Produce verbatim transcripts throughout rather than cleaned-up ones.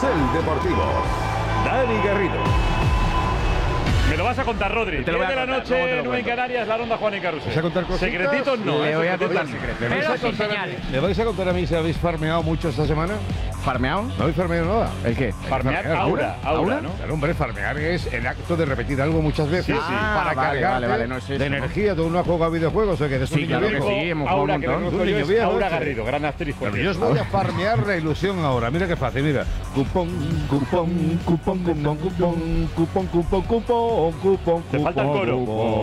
Carrusel Deportivo. Dani Garrido. Me lo vas a contar, Rodri. Te lo voy a diez de la contar, noche, nueve en Canarias, la ronda Juan y Carrusel. ¿Vas a contar cositas? Secretitos no. Le ¿eh? voy a Secretitos contar no. secretos. ¿Me vais, Pero a sin contar a mí, señales. ¿Me vais a contar a mí si habéis farmeado mucho esta semana? ¿Farmeado? ¿No habéis farmeado nada? ¿El qué? Farmear aura, aura, ¿no? Claro, hombre, farmear es el acto de repetir algo muchas veces Sí, sí. para Ah, vale, cargarte vale, vale, no es eso, de ¿no? energía. Tú no has jugado a videojuegos, o sea, que eres un Sí, niño claro que viejo. sí, hemos jugado Aura un que montón. conozco Un yo niño es viejo, Aura este. Garrido, gran actriz. por Pero yo os cierto. voy a farmear la ilusión ahora. Mira qué fácil, mira. Cupón, cupón, cupón, cupón, cupón, cupón, cupón, cupón, cupón, Te falta el coro.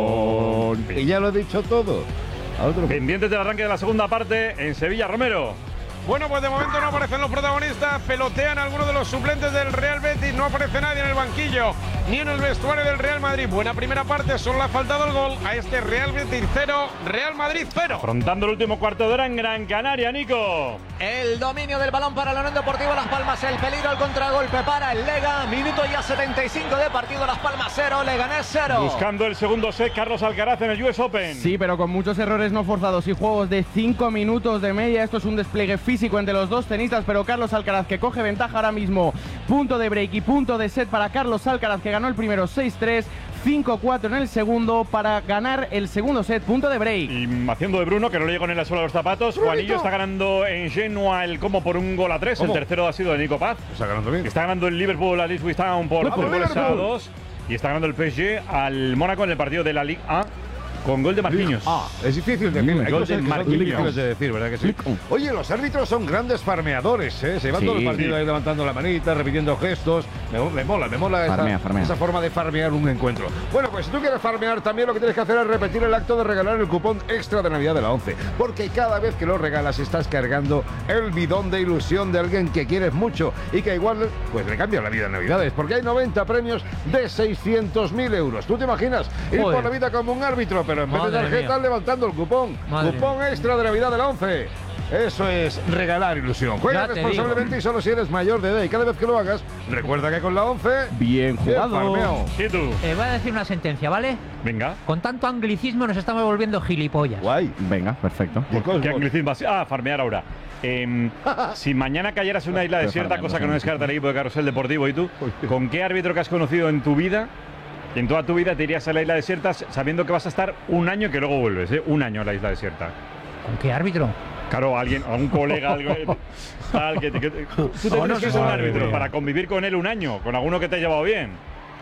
cupón. Y ya lo he dicho todo. A otro. Pendientes del arranque de la segunda parte en Sevilla, Romero. Bueno, pues de momento no aparecen los protagonistas, pelotean algunos de los suplentes del Real Betis, no aparece nadie en el banquillo ni en el vestuario del Real Madrid. Buena primera parte, solo le ha faltado el gol a este Real Betis cero, Real Madrid cero. Afrontando el último cuarto de hora en Gran Canaria, Nico. El dominio del balón para la Unión Deportiva Las Palmas, el peligro, el contragolpe para el Lega, minuto ya setenta y cinco de partido, Las Palmas cero, Leganés cero. Buscando el segundo set, Carlos Alcaraz en el U S Open. Sí, pero con muchos errores no forzados y juegos de cinco minutos de media. Esto es un despliegue físico entre los dos tenistas, pero Carlos Alcaraz que coge ventaja ahora mismo. Punto de break y punto de set para Carlos Alcaraz, que ganó el primero seis tres, cinco cuatro en el segundo para ganar el segundo set. Punto de break. Y haciendo de Bruno, que no le llegó ni la suela a los zapatos. Juanillo está ganando en Genoa el como por un gol a tres. ¿Cómo? El tercero ha sido de Nico Paz. Está ganando bien. Está ganando el Liverpool al Ipswich Town por ¡Vamos, dos goles a Liverpool! dos. Y está ganando el P S G al Mónaco en el partido de la Liga A con gol de Marquinhos. Ah, es difícil de decir. Hay Gol cosas de que son Marquinhos. difíciles de decir, ¿verdad que sí? Oye, los árbitros son grandes farmeadores, ¿eh? Se van Sí, todo el partido sí. ahí levantando la manita, repitiendo gestos. Me, me mola, me mola esa, Farmea, farmea. esa forma de farmear un encuentro. Bueno, pues si tú quieres farmear, también lo que tienes que hacer es repetir el acto de regalar el cupón extra de Navidad de la once. Porque cada vez que lo regalas estás cargando el bidón de ilusión de alguien que quieres mucho y que igual pues le cambia la vida en Navidades. Porque hay noventa premios de seiscientos mil euros. ¿Tú te imaginas ir Joder. por la vida como un árbitro, pero en vez de Madre tarjeta mía. levantando el cupón? Madre Cupón extra de Navidad de la once. Eso es regalar ilusión. Juega Ya te responsablemente y solo si eres mayor de edad. Y cada vez que lo hagas, recuerda que con la once... Bien jugado. farmeado. ¿Y tú? Eh, voy a decir una sentencia, ¿vale? Venga. Con tanto anglicismo nos estamos volviendo gilipollas. Guay. Venga, perfecto. ¿Qué cosmos? ¿Qué anglicismo? Ah, farmear ahora. Em, si mañana cayeras en una isla Pero desierta, farmear, cosa no que no sé. descarta el equipo de Carrusel Deportivo, y tú, ¿con qué árbitro que has conocido en tu vida, en toda tu vida, te irías a la isla desierta sabiendo que vas a estar un año que luego vuelves, ¿eh? Un año a la isla desierta. ¿Con qué árbitro? Claro, alguien, algún colega, algo, tal, que, te- que te- tú te No, no tienes que sé. ser un Madre árbitro mía. para convivir con él un año, con alguno que te ha llevado bien.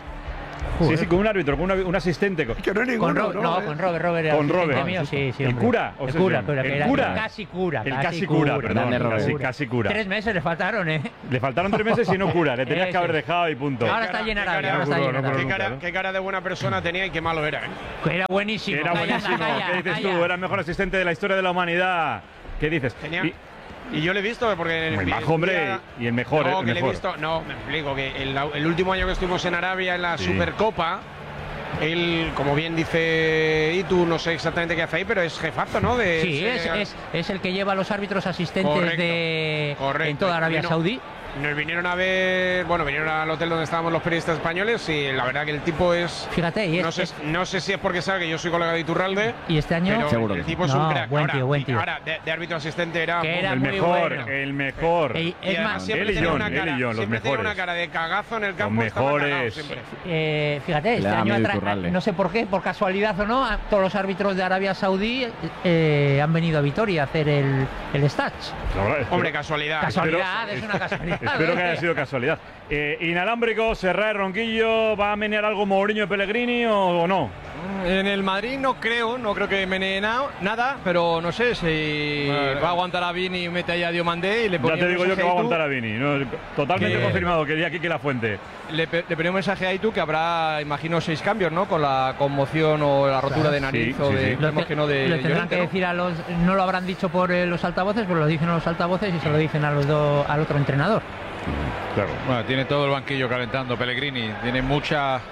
Joder. Sí, sí, con un árbitro, con una- un asistente. Con, Que no hay Con ninguno, Ro- no, con Robert, Robert. era Con asistente Robert. mío, sí, sí, ¿El hombre. cura? El Obsesión. cura, cura, que El era cura. casi cura. el casi cura, perdón, Grande casi, Robert. casi cura. Tres meses le faltaron, ¿eh? Le faltaron tres meses y no cura, le tenías que Eso haber es. dejado y punto. Ahora está llena qué Arabia, cara- ahora está no, llena no, no, Arabia. ¿Qué nunca, cara, ¿no? qué cara de buena persona tenía y qué malo era, ¿eh? Era buenísimo. Era Calla, buenísimo. calla, ¿Qué dices calla. tú? Era el mejor asistente de la historia de la humanidad. ¿Qué dices? Tenía- Y- Y yo le he visto porque... Muy en- majo, hombre, y el mejor, No, el que le he mejor. visto... No, me explico, que el, el último año que estuvimos en Arabia en la Sí. Supercopa, él, como bien dice Itu, no sé exactamente qué hace ahí, pero es jefazo, ¿no? De Sí, es, ese- es, es el que lleva a los árbitros asistentes Correcto, de correcto. en toda Arabia Vino- Saudí. Nos vinieron a ver, bueno, vinieron al hotel donde estábamos los periodistas españoles y la verdad que el tipo es... Fíjate, y, no, es, sé, es- no sé si es porque sabe que yo soy colega de Iturralde, y este año pero Seguro el que tipo es No, un crack. buen ahora, tío, buen tío. ahora, de, de árbitro asistente era... Que era El muy mejor, bueno. el mejor. Ey, Y es además más, siempre él y tenía John, una él cara, y John, los siempre tenía una mejores. cara de cagazo en el Los campo. estaba cagado mejores. siempre. eh, fíjate, este Le da año miedo atra- Iturralde. no sé por qué, por casualidad o no, a- todos los árbitros de Arabia Saudí eh, han venido a Vitoria a hacer el, el stats. La verdad, espero- Hombre, casualidad. Casualidad, espero- es una casualidad. Espero que haya sido casualidad. Eh, inalámbrico, Serra Ronquillo, ¿va a menear algo Mourinho y Pellegrini o, o no? En el Madrid no creo, no creo que menee na- nada, pero no sé si Bueno. va a aguantar a Vini y mete ahí a Diomandé y le Ya ponía te un digo yo que mensaje va a a Itu, aguantar a Vini. ¿no? Totalmente Que- confirmado que di aquí que la fuente. Le, pe- le ponía un mensaje a Itu que habrá, imagino, seis cambios, ¿no? Con la conmoción o la rotura de nariz Sí, o sí, de, sí. Lo, esperemos te- que no de lo tendrán Llorente, que ¿no? decir a los. No lo habrán dicho por eh, los altavoces, pero lo dicen a los altavoces y se lo dicen a los do- al otro entrenador. Claro. Bueno, tiene todo el banquillo calentando Pellegrini, tiene mucha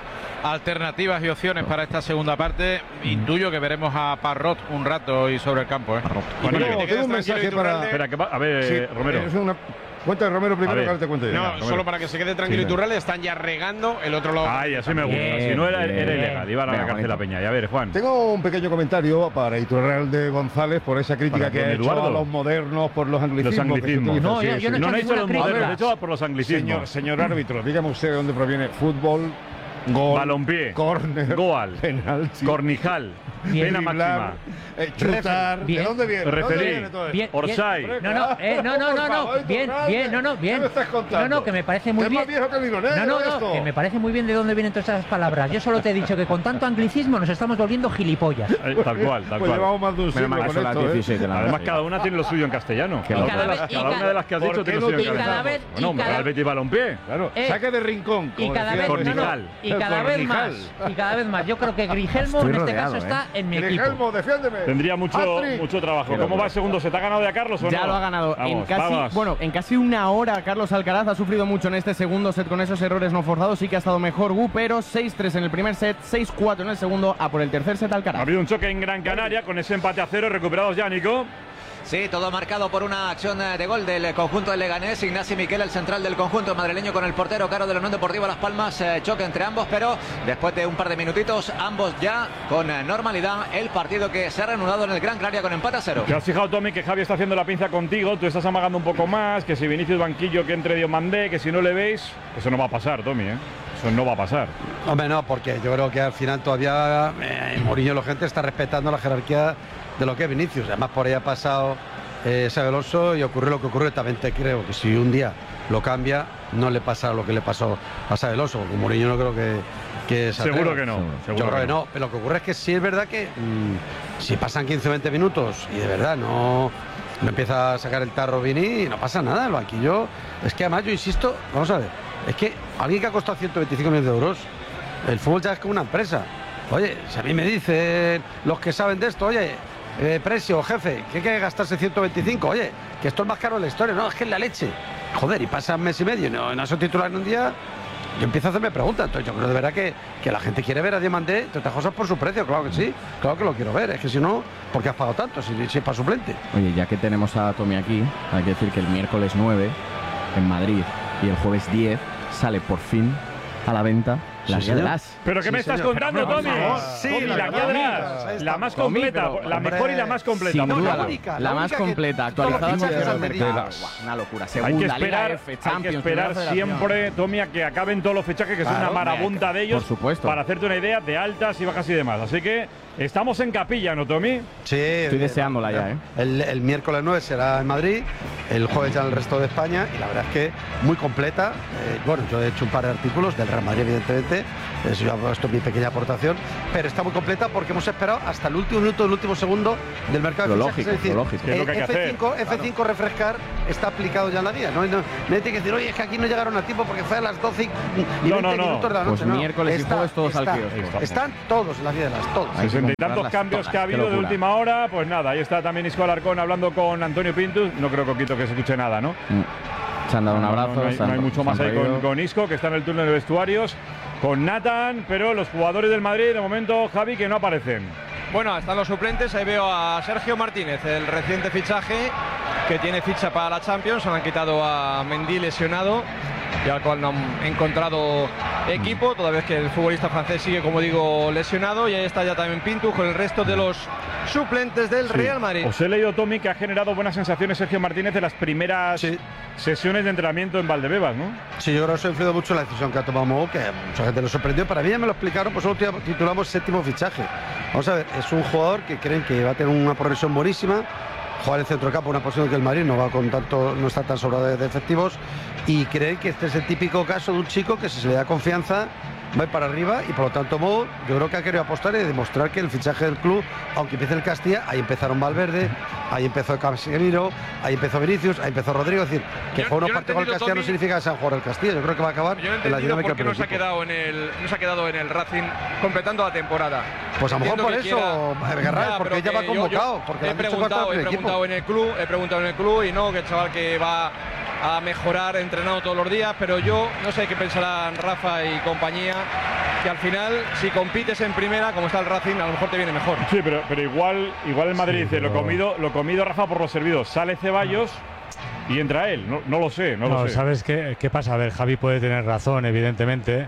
alternativas y opciones para esta segunda parte. Intuyo que veremos a Parrot un rato hoy sobre el campo. ¿eh? Bueno, Quiero que te tengo un quedes mensaje tranquilo, para... Iturralde. Espera, que va- a ver, Sí, Romero. es una... Cuenta de Romero primero, A ver. que ahora te cuento yo. No, Venga, Romero. solo para que se quede tranquilo Sí, Iturralde, están ya regando el otro lado. Ay, así me gusta. Bien, Si no era, era bien. ilegal, iban a la Venga, cárcel la bonito. peña. Y a ver, Juan. Tengo un pequeño comentario para Iturralde González por esa crítica Para que don ha hecho Eduardo. a los modernos por los anglicismos. Los que se anglicismos. utilizan. No, Sí, yo- sí, yo no sí. No han hecho hecho los ninguna modernos, crítica. de hecho por los anglicismos. Señor, señor árbitro, dígame usted de dónde proviene fútbol, gol, Balompié, córner, goal, penalti, cornijal, Bien. pena driblar, máxima, eh, chutar. Bien. ¿De dónde viene? ¿De dónde Referí. viene todo esto? Bien, Orsay. bien. No, no, eh, no, no, Por no, favor, no, bien, Iturralde. bien, no, no, bien. ¿Qué me estás contando? No, no, que me parece muy ¿Es bien. más viejo que el hilo negro No, no, esto? no, que me parece muy bien de dónde vienen todas esas palabras. Yo solo te he dicho que con tanto anglicismo nos estamos volviendo gilipollas. Eh, tal cual, tal Pues cual. llevamos más de un siglo mal que con son las esto, ¿eh? diecisiete, la Además, verdad. cada una tiene lo suyo en castellano. Que Cada, lo- una, de las, cada vez- y cada una cada- de las que has ¿por dicho qué tiene no lo suyo en te- castellano. y cada vez- Bueno, y cada- Real Betis Balompié. Claro, Eh, saque de rincón. Y como cada decía vez, no, no, Cornijal. y cada vez más, Cornijal. y cada vez más. Yo creo que Grigelmo Estoy en este rodeado, caso ¿eh? está en mi equipo. Grigelmo, defiéndeme. Tendría mucho, Hat-trick. mucho trabajo. ¿Cómo va el segundo set? ¿Ha ganado ya Carlos o no? Ya lo ha ganado. Vamos, en casi, vamos. bueno, en casi una hora Carlos Alcaraz ha sufrido mucho en este segundo set con esos errores no forzados. Sí que ha estado mejor Gu, pero seis tres en el primer set, seis cuatro en el segundo. A por el tercer set Ha Alcaraz. habido un choque en Gran Canaria con ese empate a cero. Recuperados ya, Nico. Sí, todo marcado por una acción eh, de gol del conjunto del Leganés. Ignacio Miquel, el central del conjunto madrileño, con el portero Caro de la Unión Deportiva Las Palmas. Eh, choque entre ambos, pero después de un par de minutitos, ambos ya con eh, normalidad. El partido que se ha reanudado en el Gran Canaria con empate a cero. Te has fijado, Tommy, que Javi está haciendo la pinza contigo. Tú estás amagando un poco más. Que si Vinicius banquillo, que entre Diomandé, que si no le veis. Eso no va a pasar, Tommy, ¿eh? Eso no va a pasar. Hombre, no, porque yo creo que al final todavía eh, Mourinho, la gente está respetando la jerarquía de lo que es Vinicius. Además, por ahí ha pasado eh, Xabi Alonso y ocurrió lo que ocurrió. También te creo que si un día lo cambia, no le pasa lo que le pasó a Xabi Alonso. Porque Mourinho no creo que, que se Seguro atreva. que no. Seguro Yo creo que que no. Pero lo que ocurre es que sí es verdad que mmm, si pasan quince o veinte minutos y de verdad no, no empieza a sacar el tarro Vini, y no pasa nada. El banquillo. Es que además yo insisto, vamos a ver, es que alguien que ha costado ciento veinticinco millones de euros, el fútbol ya es como una empresa. Oye, si a mí me dicen los que saben de esto, oye, eh, precio, jefe, que hay que gastarse ciento veinticinco, oye, que esto es más caro en la historia, no, es que es la leche. Joder, y pasa un mes y medio y no, no son titular en un día, yo empiezo a hacerme preguntas. Entonces yo creo de verdad que, que la gente quiere ver a Diamandé, entre otras cosas, por su precio, claro que sí, claro que lo quiero ver, es que si no, ¿por qué has pagado tanto si, si es para suplente? Oye, ya que tenemos a Tommy aquí, hay que decir que el miércoles nueve en Madrid y el jueves diez sale por fin a la venta la Sí, guía de señor. las. ¿Pero qué Sí, me estás señor. contando, Pero, por Tommy? favor. Sí, Tommy, la la guía guía de de las. las. La más Tommy, completa. pero, La hombre, mejor y la más completa. Sin por duda, favor. la única, la, la más única que- completa, todos los actualizada fichajes al al mercado. mercado. Buah, una locura. Hay que Segunda, esperar, Liga F, hay que Champions, esperar Primera Federación. siempre, Tommy, a que acaben todos los fichajes, que es Claro, una marabunta de ellos. por supuesto. Para hacerte una idea de altas y bajas y demás. Así que estamos en capilla, ¿no, Tommy? Sí, Estoy deseándola ya, ¿eh? El, el miércoles nueve será en Madrid, el jueves ya en el resto de España y la verdad es que muy completa. Eh, bueno, yo he hecho un par de artículos del Real Madrid, evidentemente, eso ya, esto es mi pequeña aportación, pero está muy completa porque hemos esperado hasta el último minuto, el último segundo del mercado de Lo fichajes. lógico, es decir, lo lógico. Que es lo que hay que F cinco, F cinco refrescar está aplicado ya en la guía. No, no, no hay que decir, oye, es que aquí no llegaron a tiempo porque fue a las doce y No, veinte no, no. minutos de la Pues noche. no. miércoles y Está- jueves todos al está- kiosco. Están todos en la guía de las, todos. Hay que Sesenta y tantos comprarlas cambios todas, que ha qué habido de locura. última hora. Pues nada, ahí está también Isco Alarcón hablando con Antonio Pintus. No creo, Coquito, que se escuche nada, ¿no? Mm. Se han dado un No, no, abrazo. No, hay, se han- no hay mucho se más han ahí con, reído. con Isco, que está en el túnel de vestuarios. Con Nathan, pero los jugadores del Madrid, de momento, Javi, que no aparecen. Bueno, están los suplentes. Ahí veo a Sergio Martínez, el reciente fichaje que tiene ficha para la Champions. Se han quitado a Mendy lesionado y al cual no han encontrado equipo, toda vez que el futbolista francés sigue, como digo, lesionado. Y ahí está ya también Pintus con el resto de los suplentes del Real Madrid. Os he leído, Tommy, que ha generado buenas sensaciones Sergio Martínez de las primeras Sí. sesiones de entrenamiento en Valdebebas, ¿no? Sí, yo creo que eso ha influido mucho en la decisión que ha tomado Mou, que mucha gente lo sorprendió. Para mí ya me lo explicaron, pues solo titulamos séptimo fichaje. Vamos a ver, es un jugador que creen que va a tener una progresión buenísima, jugar en centro campo, una posición que el Madrid no va con tanto, no está tan sobrado de, de efectivos, y creen que este es el típico caso de un chico que si se le da confianza va a ir para arriba, y por lo tanto Mou yo creo que ha querido apostar y demostrar que el fichaje del club, aunque empiece el Castilla, ahí empezaron Valverde, ahí empezó Casemiro, ahí empezó Vinicius, ahí empezó Rodrigo. Es decir, que Yo- jugar yo una no he parte con el entendido, Castilla no Tommy. significa que sea jugar el Castilla. Yo creo que va a acabar Yo no he en la entendido dinámica por qué no del se, ha equipo. quedado en el, no se ha quedado en el Racing completando la temporada. Pues a lo mejor Entiendo por que eso, quiera- Guerrero, Ya, porque pero ya va que yo- convocado, yo porque he le han dicho que va a estar preguntado, en he el equipo. preguntado en el club, he preguntado en el club y no, que el chaval que va a mejorar entrenando todos los días, pero yo no sé qué pensarán Rafa y compañía, que al final, si compites en primera, como está el Racing, a lo mejor te viene mejor. Sí, pero, pero igual, igual el Madrid Sí, dice, pero- lo comido, lo comido, Rafa, por los servidos. Sale Ceballos y entra él. No, no lo sé, no, No, lo sé. ¿sabes qué, qué pasa? A ver, Javi puede tener razón, evidentemente,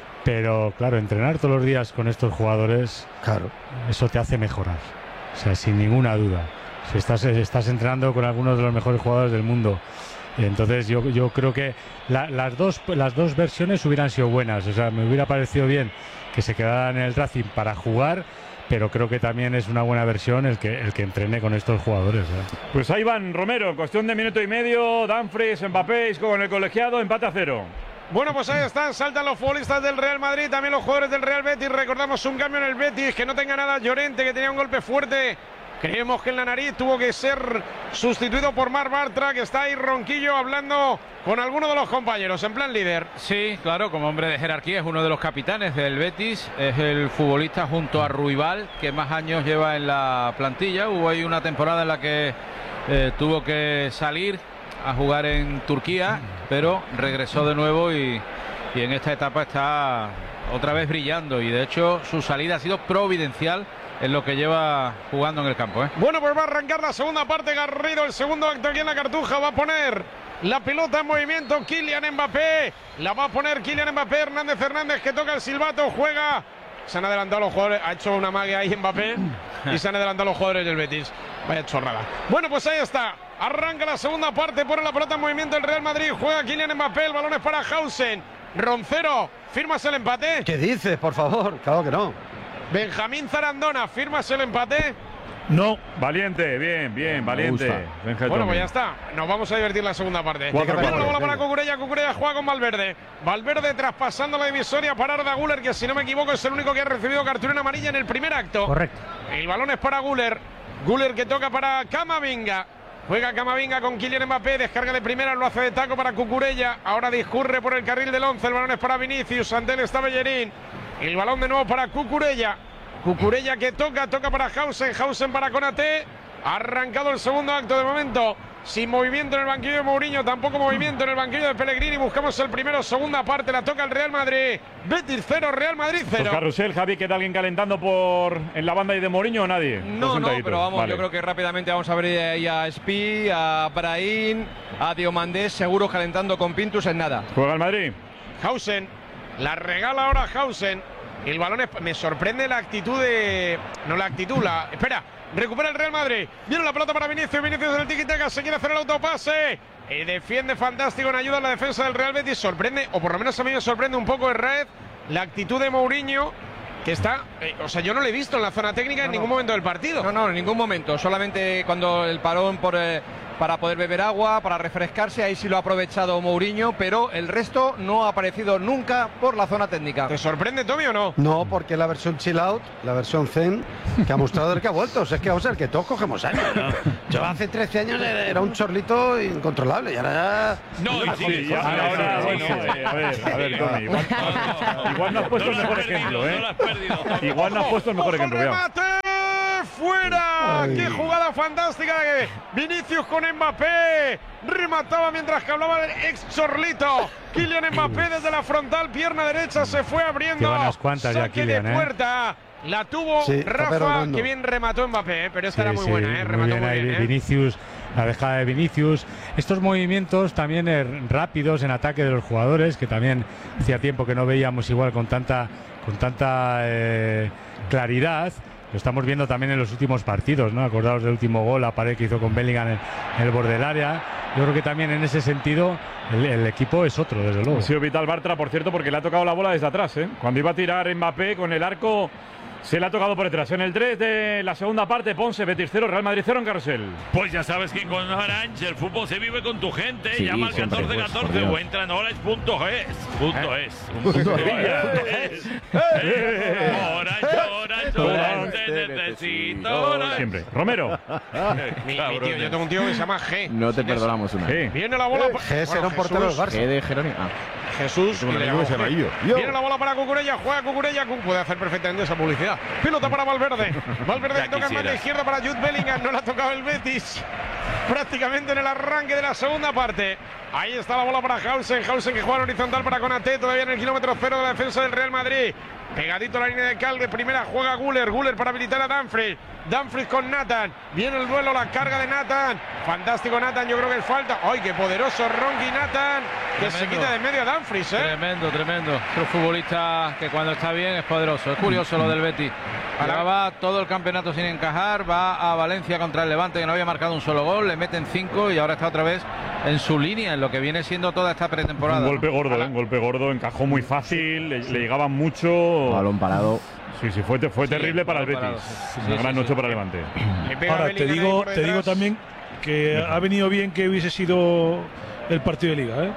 pero claro, entrenar todos los días con estos jugadores, Claro. eso te hace mejorar. O sea, sin ninguna duda. Si estás, estás entrenando con algunos de los mejores jugadores del mundo. Entonces yo, yo creo que la- las, dos, las dos versiones hubieran sido buenas. O sea, me hubiera parecido bien que se quedaran en el Racing para jugar, pero creo que también es una buena versión el que, el que entrene con estos jugadores. ¿eh? Pues ahí van, Romero, cuestión de minuto y medio, Dumfries, Mbappé, Isco con el colegiado, empate a cero. Bueno, pues ahí están, saltan los futbolistas del Real Madrid, también los jugadores del Real Betis. Recordamos un cambio en el Betis, que no tenga nada Llorente, que tenía un golpe fuerte. Creemos que en la nariz tuvo que ser sustituido por Marc Bartra, que está ahí ronquillo hablando con alguno de los compañeros, en plan líder. Sí, claro, como hombre de jerarquía, es uno de los capitanes del Betis, es el futbolista junto a Ruibal que más años lleva en la plantilla. Hubo ahí una temporada en la que eh, tuvo que salir a jugar en Turquía, pero regresó de nuevo y, y en esta etapa está otra vez brillando, y de hecho su salida ha sido providencial en lo que lleva jugando en el campo, ¿eh? Bueno, pues va a arrancar la segunda parte, Garrido, el segundo acto aquí en la Cartuja. Va a poner la pelota en movimiento Kylian Mbappé. La va a poner Kylian Mbappé. Hernández Hernández, que toca el silbato, juega. Se han adelantado los jugadores, ha hecho una magia ahí Mbappé y se han adelantado los jugadores del Betis. Vaya chorrada. Bueno, pues ahí está. Arranca la segunda parte, pone la pelota en movimiento el Real Madrid. Juega Kylian Mbappé, el balón es para Hausen. Roncero, ¿firmas el empate? ¿Qué dices, por favor? Claro que no. Benjamín Zarandona, ¿firmas el empate? No. Valiente, bien, bien, valiente. Benja Bueno, Tommy. pues ya está. Nos vamos a divertir en la segunda parte. Cuatro, Bueno, cuatro. la bola para Venga. Cucurella. Cucurella juega con Valverde. Valverde traspasando la divisoria para Arda Güler, que si no me equivoco es el único que ha recibido cartulina amarilla en el primer acto. Correcto. El balón es para Güler. Güler que toca para Camavinga. Juega Camavinga con Kylian Mbappé. Descarga de primera, lo hace de taco para Cucurella. Ahora discurre por el carril del once. El balón es para Vinicius. Ante él está Bellerín. El balón de nuevo para Cucurella. Cucurella que toca, toca para Hausen, Hausen para Konaté. Ha arrancado el segundo acto de momento. Sin movimiento en el banquillo de Mourinho, tampoco movimiento en el banquillo de Pellegrini. Buscamos el primero, segunda parte, la toca el Real Madrid. Betis cero, Real Madrid Pues cero. Carrusel, Javi, ¿queda alguien calentando por en la banda y de Mourinho o nadie? Todos No, no, sentaditos. pero vamos, Vale. yo creo que rápidamente vamos a ver ahí a Spi, a Brahim, a Diomandé, seguro calentando con Pintus en nada. ¿Juega el Madrid? Hausen, la regala ahora Hausen. El balón es... Me sorprende la actitud de... No la actitud, la... Espera, recupera el Real Madrid. Viene la pelota para Vinicius, Vinicius en el tiki-taka, se quiere hacer el autopase. Y defiende fantástico en ayuda a la defensa del Real Betis. Sorprende, o por lo menos a mí me sorprende un poco Herrera, la actitud de Mourinho, que está... eh, o sea, yo no lo he visto en la zona técnica en No, ningún no. momento del partido. No, no, en ningún momento, solamente cuando el parón por, eh, para poder beber agua, para refrescarse, ahí sí lo ha aprovechado Mourinho, pero el resto no ha aparecido nunca por la zona técnica. ¿Te sorprende, Tommy, o no? No, porque la versión chill out, la versión zen, que ha mostrado el que ha vuelto. O sea, es que vamos a ver que todos cogemos años, ¿no? Yo hace trece años era era un chorlito incontrolable y ahora ya. No, y Sí, sigue. ya, Sí, ahora, sí, bueno, sí. eh, a ver, a ver, Tony. Igual, igual no has puesto No el lo mejor has perdido, ejemplo, ¿eh? no lo has perdido, Tony. Igual no has puesto el mejor ¡Ojo el ejemplo, cuidado. remate! ¡Fuera! Ay. ¡Qué jugada fantástica de Vinicius con Mbappé! Remataba mientras que hablaba el ex Chorlito. Kylian Mbappé desde la frontal, pierna derecha, se fue abriendo. Lleva unas cuantas ya, Saque Kylian, de ¿eh? puerta. La tuvo Sí, está Rafa, perdonando. que bien remató Mbappé, ¿eh? Pero esta Sí, era muy sí, buena, ¿eh? muy Remató bien muy ahí bien, ¿eh? Vinicius, la dejada de Vinicius. Estos movimientos también eh, rápidos en ataque de los jugadores, que también hacía tiempo que no veíamos igual con tanta, con tanta eh, claridad. Lo estamos viendo también en los últimos partidos, ¿no? Acordaos del último gol, la pared que hizo con Bellingham en, en el borde del área. Yo creo que también en ese sentido el, el equipo es otro, desde luego. Ha sido vital Bartra, por cierto, porque le ha tocado la bola desde atrás, ¿eh? Cuando iba a tirar Mbappé con el arco, se le ha tocado por detrás. En el tres de la segunda parte, Ponce, Betis cero, Real Madrid cero en Carrusel. Pues ya sabes que con Orange el fútbol se vive con tu gente. Sí, Llama al siempre, catorce pues, catorce por Dios. o entra en orange punto es. Punto es. Punto es. Orange, Orange, Orange, te necesito. Orange. Siempre. Romero. Mi, mi tío, yo tengo un tío que se llama G. No te perdonamos una. Sí. Viene la bola. pa- G será Bueno, un portero del Jesús, Barça. ¿Qué de Jerónimo? Ah. Jesús. un y le amigo que se llama llamamos Illo. G. Yo. Viene la bola para Cucurella, juega Cucurella. Cu- Puede hacer perfectamente esa publicidad. Pelota para Valverde. Valverde Ya que toca en banda quisieras. izquierda para Jude Bellingham. No la ha tocado el Betis. Prácticamente en el arranque de la segunda parte. Ahí está la bola para Hausen. Hausen que juega en horizontal para Konaté. Todavía en el kilómetro cero de la defensa del Real Madrid. Pegadito a la línea de cal de primera juega Güler. Güler para habilitar a Dumfries. Dumfries con Nathan. Viene el duelo, la carga de Nathan. Fantástico Nathan, yo creo que es falta. ¡Ay, qué poderoso Rongi Nathan! Que Tremendo. se quita de medio a Dumfries, ¿eh? Tremendo, tremendo. Es un futbolista que cuando está bien es poderoso. Es curioso lo del Betis. Llevaba todo el campeonato sin encajar. Va a Valencia contra el Levante, que no había marcado un solo gol. Le meten cinco y ahora está otra vez en su línea, en lo que viene siendo toda esta pretemporada. Un golpe gordo, ¿eh? Un golpe gordo. Encajó muy fácil. Le, le llegaban mucho. Balón parado. Sí, sí, fue, fue Sí, terrible para el Betis. parado, sí. Sí, Una sí, gran sí, noche sí. para el Levante. Ahora, te digo, te digo también que ha venido bien que hubiese sido el partido de Liga, ¿eh?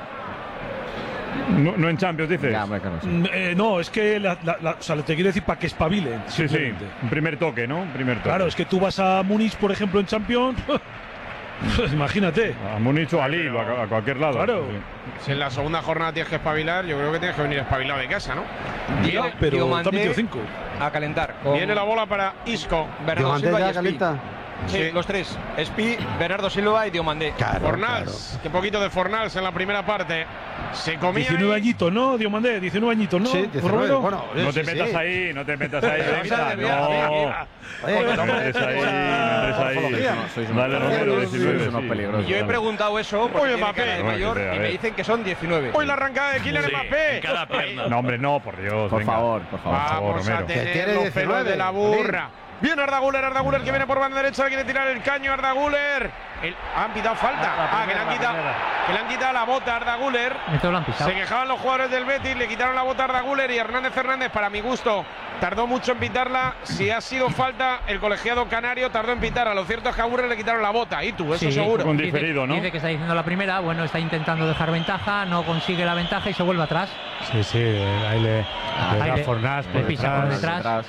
No, no en Champions, dices. Ya, hombre, claro, sí. Mm, eh, no, es que la, la, la, o sea, te quiero decir para que espabilen. Sí, sí. simplemente. Un primer toque, ¿no? Un primer toque. Claro, es que tú vas a Múnich, por ejemplo, en Champions. Imagínate. A Múnich o a Lille o a, a cualquier lado. Claro. Sí. Si en la segunda jornada tienes que espabilar, yo creo que tienes que venir espabilado de casa, ¿no? Ya, pero te ha metido cinco. A calentar. Viene la bola para Isco. Bernardo Silva y ya Espi. calienta. Sí, Sí. los tres. Espi, Bernardo Silva y Diomandé. Claro, Fornals. Qué poquito de Fornals en la primera parte. Se comía. diecinueve ahí. añitos, ¿no? Diomandé, diecinueve añitos, ¿no? Sí, ¿Por diecinueve. Romero? Bueno, No sí, te metas sí. ahí, no te metas ahí. venga, mira, no. mira, Oye, que No no metes ahí, no metes ahí. Morfología. Sois unos Dale, peligrosos, Romero, sois diecinueve, unos sí. peligrosos. Yo he preguntado eso porque Oye, tiene Mbappé. cara de Bueno, mayor que sea, a y me ver. dicen que son diecinueve. Hoy la arrancada de Kylian Sí, Mbappé. en cada pierna. No, hombre, no, por Dios. Por venga. favor, por favor. Por favor, Vamos a Romero. Que tiene tener los pelos diecinueve, de la burra. Viene Arda Güler, Arda Güler que viene por banda derecha, le quiere tirar el caño a Arda Güler. El, han pitado falta. Ah, que le han quitado, que le han quitado la bota a Arda Güler. Esto lo han pisado. Se quejaban los jugadores del Betis, le quitaron la bota a Arda Güler y Hernández Fernández, para mi gusto, tardó mucho en pitarla. Si ha sido falta, el colegiado canario tardó en pitarla. Lo cierto es que a Güler le quitaron la bota. Y tú, eso Sí, seguro. Con dice- diferido, ¿no? Dice que está diciendo la primera, bueno, está intentando dejar ventaja, no consigue la ventaja y se vuelve atrás. Sí, sí, ahí le, le ahí da le- Fornás le por pisa por detrás. detrás.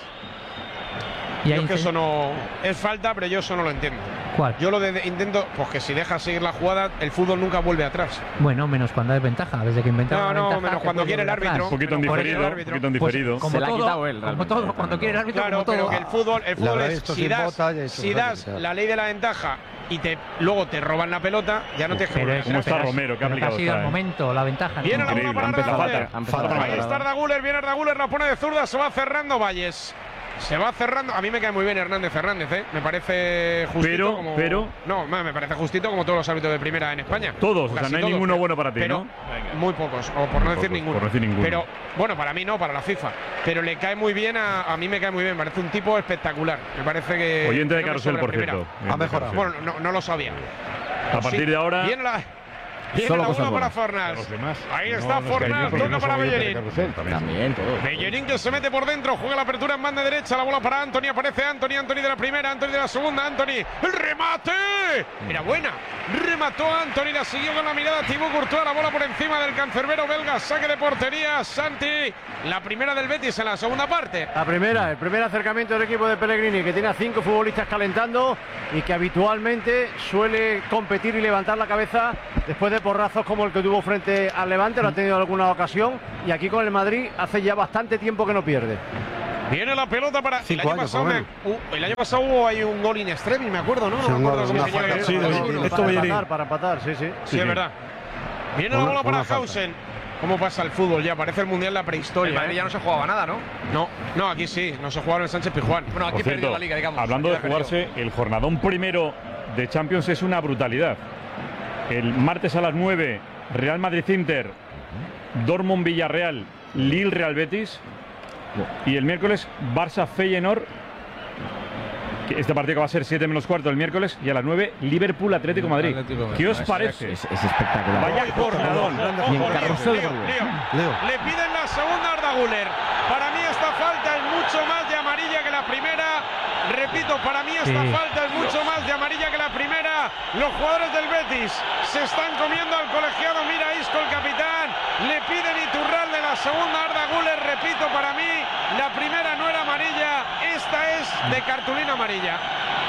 Y Yo ahí es que inten- eso no es falta, pero yo eso no lo entiendo. ¿Cuál? Yo lo de, de- intento, pues que si dejas seguir la jugada, el fútbol nunca vuelve atrás. Bueno, menos cuando hay ventaja. Desde que inventaron No, la no, ventaja, menos se cuando puede quiere el volver árbitro. Un poquito en Menos cuando quiere diferido, el un árbitro. poquito en Pues, diferido. como Se la ha todo, quitado él, como realmente. todo, cuando quiere el árbitro, Claro, como todo. pero que el fútbol, el La fútbol habrá es visto si sin das, bota y eso si no das sabe qué la ley de la ventaja y te luego te roban la pelota, ya no te Pero es- ¿Cómo está pero es- Romero? ¿Qué pero que aplicado ha sido está, el eh? momento, la ventaja. Viene la bola Increíble, para ha Arda empezado Güler. fatal. Ha empezado Ahí fatal. está Arda Güler, viene Arda Güler, la pone de zurda, se va cerrando Valles. Se va cerrando. A mí me cae muy bien Hernández Fernández, ¿eh? Me parece justito. Pero, como, pero- No, me parece justito como todos los árbitros de primera en España. Todos, o sea, Casi no hay todos, ninguno pero- bueno para ti, pero ¿no? Muy pocos, o por no Muy decir pocos, ninguno. por no decir ninguno. Pero, bueno, para mí no, para la FIFA. Pero le cae muy bien, a, a mí me cae muy bien. Me parece un tipo espectacular. Me parece que. Oyente de no me Carrusel, sobra por primera. cierto. Ha mejorado. Bueno, no, no lo sabía. A partir Sí. de ahora. Viene la. Viene Solo la cosas bola para buenas. Fornals. Los demás. Ahí No, está no, Fornals, porque toca no para son oyentes de Bellerín. Carrusel, también. También, todo. Bellerín que se mete por dentro, juega la apertura en banda derecha, la bola para Anthony, aparece Anthony, Anthony de la primera, Anthony de la segunda, Anthony, el remate, era buena, remató Anthony, la siguió con la mirada Thibaut Courtois, la bola por encima del cancerbero belga, saque de portería, Santi, la primera del Betis en la segunda parte. La primera, el primer acercamiento del equipo de Pellegrini, que tiene a cinco futbolistas calentando y que habitualmente suele competir y levantar la cabeza después de porrazos como el que tuvo frente al Levante, lo ha tenido en alguna ocasión, y aquí con el Madrid hace ya bastante tiempo que no pierde. Viene la pelota para. Cinco el, año años, pasado por me- lo uh, el año pasado hubo ahí un gol in extremis, me acuerdo, ¿no? No Sí, me un acuerdo gol, cómo una se llama. falta. Sí, de- Para esto Bellerín. empatar, para empatar, sí, sí. Sí, es verdad. Viene la Una- bola para una falta. Hausen. ¿Cómo pasa el fútbol ya? Parece el mundial de la El prehistoria. Madrid ¿eh? ya no se jugaba nada, ¿no? No, no, aquí sí, no se jugaron en Sánchez Pizjuán. Bueno, aquí Por perdió cierto, la liga, digamos. hablando de Aquí la perdió. jugarse, el jornadón primero de Champions es una brutalidad. El martes a las nueve, Real Madrid-Inter, Dortmund-Villarreal, Lille-Real Betis. Y el miércoles, Barça-Feyenoord. que Este partido que va a ser siete menos cuarto el miércoles. Y a las nueve, Liverpool-Atlético Madrid. Atlético de Madrid. ¿Qué os Es- parece? Es, es espectacular. Vaya jornadón. Y en Carrusel, Leo, Carrusel. Leo. Leo. Le piden la segunda a Arda Güler. Para mí esta falta es mucho más de amarilla que la primera. Repito, para mí esta Sí. falta es mucho más de amarilla que la primera. Los jugadores del Betis se están comiendo al colegiado. Mira Isco, el capitán. Le piden Iturralde la segunda a Arda Güler. Repito, para mí la primera no era amarilla. Esta es de cartulina amarilla.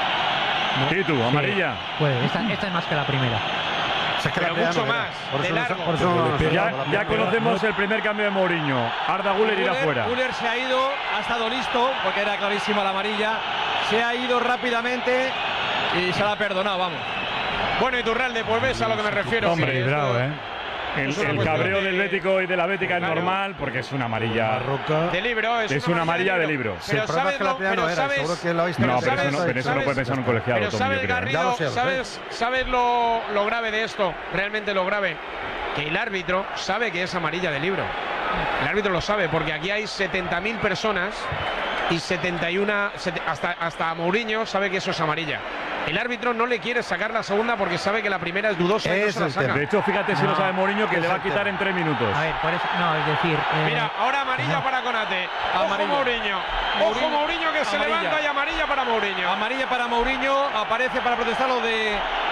¿Y tú, amarilla? Pues esta, esta es más que la primera. Si es que la Pero primera mucho no era. más, Por de eso no- largo. por eso no- no- Ya, no- ya conocemos el primer cambio de Mourinho. Arda Güler irá Güler- fuera. Güler se ha ido, ha estado listo, porque era clarísima la amarilla. Se ha ido rápidamente y se la ha perdonado, vamos. Bueno, Iturralde, pues ves a lo que me refiero. Hombre, sí, librado, ¿eh? El, es una el cuestión cabreo de- del Bético y de la Bética Claro. es normal porque es una amarilla. De libro, es, Es una amarilla de libro. Pero el problema es sabes que la lo- primera pero no era, sabes- seguro que lo habéis No, pero pensado. eso no, pero eso no puede pensar un colegiado. Pero Tommy, sabes, yo creo. Garrido, Ya lo sé, lo sé. sabes, sabes lo, lo grave de esto, realmente lo grave, que el árbitro sabe que es amarilla de libro. El árbitro lo sabe, porque aquí hay setenta mil personas y setenta y uno, sete- hasta, hasta Mourinho sabe que eso es amarilla. El árbitro no le quiere sacar la segunda porque sabe que la primera es dudosa y no Es se la el saca. De hecho, fíjate si No, lo sabe Mourinho que es le va a el quitar tema. en tres minutos. A ver, por eso, no, es decir, eh, Mira, ahora amarilla para Konate. Ojo Amarilla. Mourinho. Ojo Mourinho que se Amarilla. levanta y amarilla para Mourinho. Amarilla para Mourinho, aparece para protestar lo de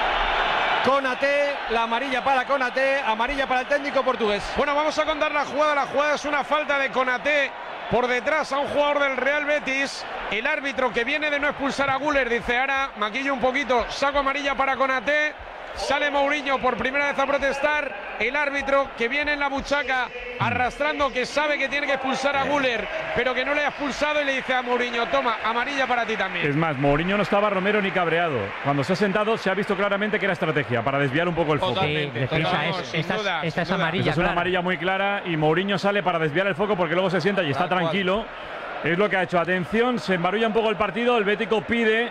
Konate, la amarilla para Konate, amarilla para el técnico portugués. Bueno, vamos a contar la jugada. La jugada es una falta de Konate por detrás a un jugador del Real Betis. El árbitro, que viene de no expulsar a Güler, dice: ahora maquillo un poquito, saco amarilla para Konate. Sale Mourinho por primera vez a protestar. El árbitro, que viene en la buchaca arrastrando, que sabe que tiene que expulsar a Güler, pero que no le ha expulsado, y le dice a Mourinho: toma, amarilla para ti también. Es más, Mourinho no estaba Romero ni cabreado. Cuando se ha sentado se ha visto claramente que era estrategia para desviar un poco el foco. sí, Totalmente, de prisa, totalmente. es- Sin esta, es- duda, esta es sin duda. amarilla. Esa es una clara. amarilla muy clara y Mourinho sale para desviar el foco porque luego se sienta y está Tal cual. tranquilo. Es lo que ha hecho. Atención, se embarulla un poco el partido. El Bético pide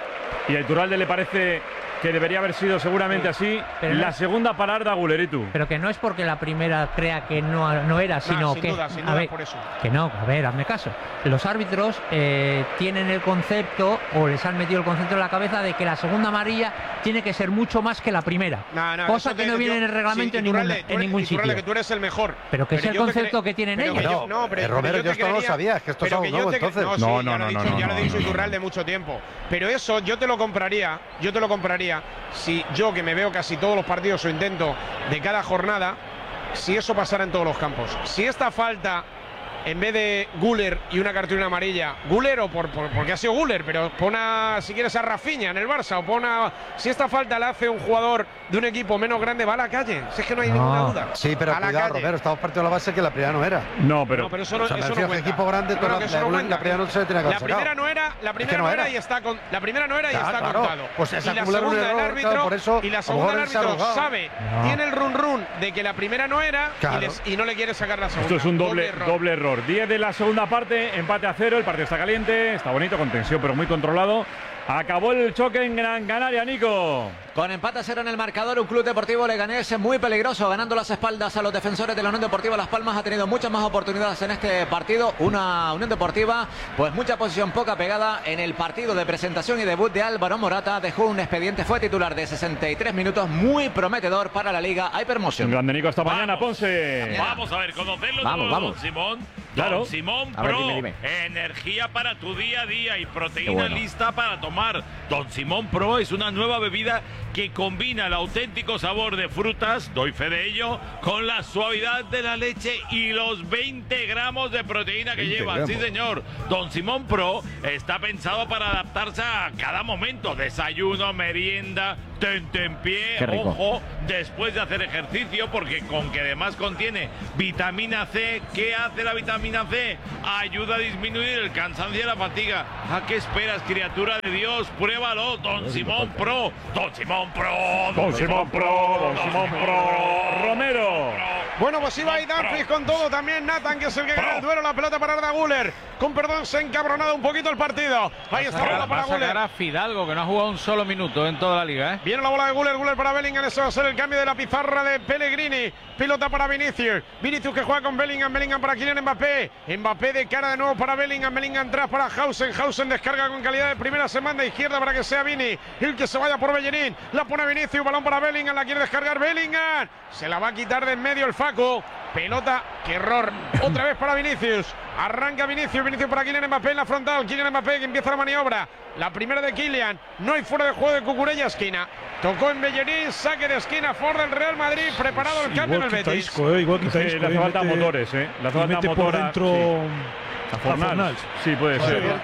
y a Iturralde le parece que debería haber sido seguramente así. pero La no- segunda parada, Guleritu. Pero que no es porque la primera crea que no, no era, sino sin que. duda, sin a duda, ver, por eso. que no, a ver, hazme caso. Los árbitros eh, tienen el concepto, o les han metido el concepto en la cabeza, de que la segunda amarilla tiene que ser mucho más que la primera. No, no, cosa eso que te- no viene yo- en el reglamento sí, en, Iturralde, ningún, tú en eres- ningún Iturralde, sitio. que tú eres el mejor. Pero que es el yo te concepto cre- que tienen pero ellos. yo- No, pero- eh, pero Romero, yo yo te esto no lo creería- sabía, es que esto es pero algo que yo nuevo, te- entonces. No, sí, No, ya no, lo no, he dicho, no, ya lo he no, dicho no, no. Iturralde mucho tiempo. Pero eso yo te lo compraría, yo te lo compraría si yo, que me veo casi todos los partidos o intento de cada jornada, si eso pasara en todos los campos. Si esta falta, en vez de Güler y una cartulina amarilla, Güler o por, por- porque ha sido Güler, pero pon a, si quieres, a Rafinha en el Barça, o pon a, si esta falta la hace un jugador de un equipo menos grande, va a la calle. Si es que no hay No. ninguna duda. Sí, pero a la cuidado, calle. Romero, estamos partiendo de la base que la primera no era. No, pero, No, pero eso no, O sea, me eso no refiero que cuenta. equipo grande, No, toda no, la- que eso la- no la cuenta. primera no se le tiene que haber La primera sacado. no era, la primera no no era era. y está con, la primera no era y Claro, está claro. contado. Pues se y la acumula un segunda el error, árbitro claro, por eso, y la a lo segunda mejor el él se ha árbitro arrogado. sabe, No. tiene el run run de que la primera no era y, Claro. les- y no le quiere sacar la segunda. esto es un doble, error. doble error. diez de la segunda parte, empate a cero. El partido está caliente, está bonito, con tensión, pero muy controlado. Acabó el choque en Gran Canaria, Nico. Con empate a cero en el marcador, un Club Deportivo Leganés muy peligroso, ganando las espaldas a los defensores de la Unión Deportiva Las Palmas. Ha tenido muchas más oportunidades en este partido. Una Unión Deportiva, pues mucha posición, poca pegada. En el partido de presentación y debut de Álvaro Morata dejó un expediente, fue titular de sesenta y tres minutos, muy prometedor para la Liga Un Hypermotion. grande, Nico, hasta mañana, Vamos. Ponce. Vamos a ver, conocerlo Vamos, todo, vamos. Don Simón. Claro. Don Simón A ver, Pro, dime, dime. energía para tu día a día y proteína Qué bueno. lista para tomar. Don Simón Pro es una nueva bebida que combina el auténtico sabor de frutas, doy fe de ello, con la suavidad de la leche y los veinte gramos de proteína que veinte lleva. gramos. Sí, señor. Don Simón Pro está pensado para adaptarse a cada momento. Desayuno, merienda, tentempié, Qué rico. ojo, después de hacer ejercicio, porque con que además contiene vitamina C. ¿Qué hace la vitamina C? Ayuda a disminuir el cansancio y la fatiga. ¿A qué esperas, criatura de Dios? Pruébalo, Don Simón Pro. Don Simón Pro. Don Simón Pro, Don Simón Pro. Romero. Bueno, pues iba ahí Dumfries con todo, también Nathan, que es el que gana el duelo, la pelota para Arda Güler. Con perdón, se ha encabronado un poquito el partido. Ahí está la bola para Va a sacar Güler. a Fidalgo, que no ha jugado un solo minuto en toda la liga, ¿eh? Viene la bola de Güler, Güler para Bellingham, ese va a ser el cambio de la pizarra de Pellegrini. Pilota para Vinicius, Vinicius que juega con Bellingham, Bellingham para Kylian Mbappé. Mbappé de cara de nuevo para Bellingham, Bellingham atrás para Hausen, Hausen descarga con calidad de primera, se manda a izquierda para que sea Vini. El que se vaya por Bellerín, la pone Vinicius, balón para Bellingham, la quiere descargar Bellingham. Se la va a quitar de en medio el Facu. Pelota, qué error. Otra vez para Vinicius. Arranca Vinicius, Vinicius para Kylian Mbappé en la frontal. Kylian Mbappé que empieza la maniobra. La primera de Kylian. No hay fuera de juego de Cucurella, esquina. Tocó en Bellerín, saque de esquina, Ford del Real Madrid. Preparado el cambio en el Igual quita Betis. Isco, eh, igual quita Sí, Isco, le hace eh, falta mete- motores, ¿eh? Le hace y falta mete por motor a- dentro sí. a A Fornals. Fornals. Sí, puede ser.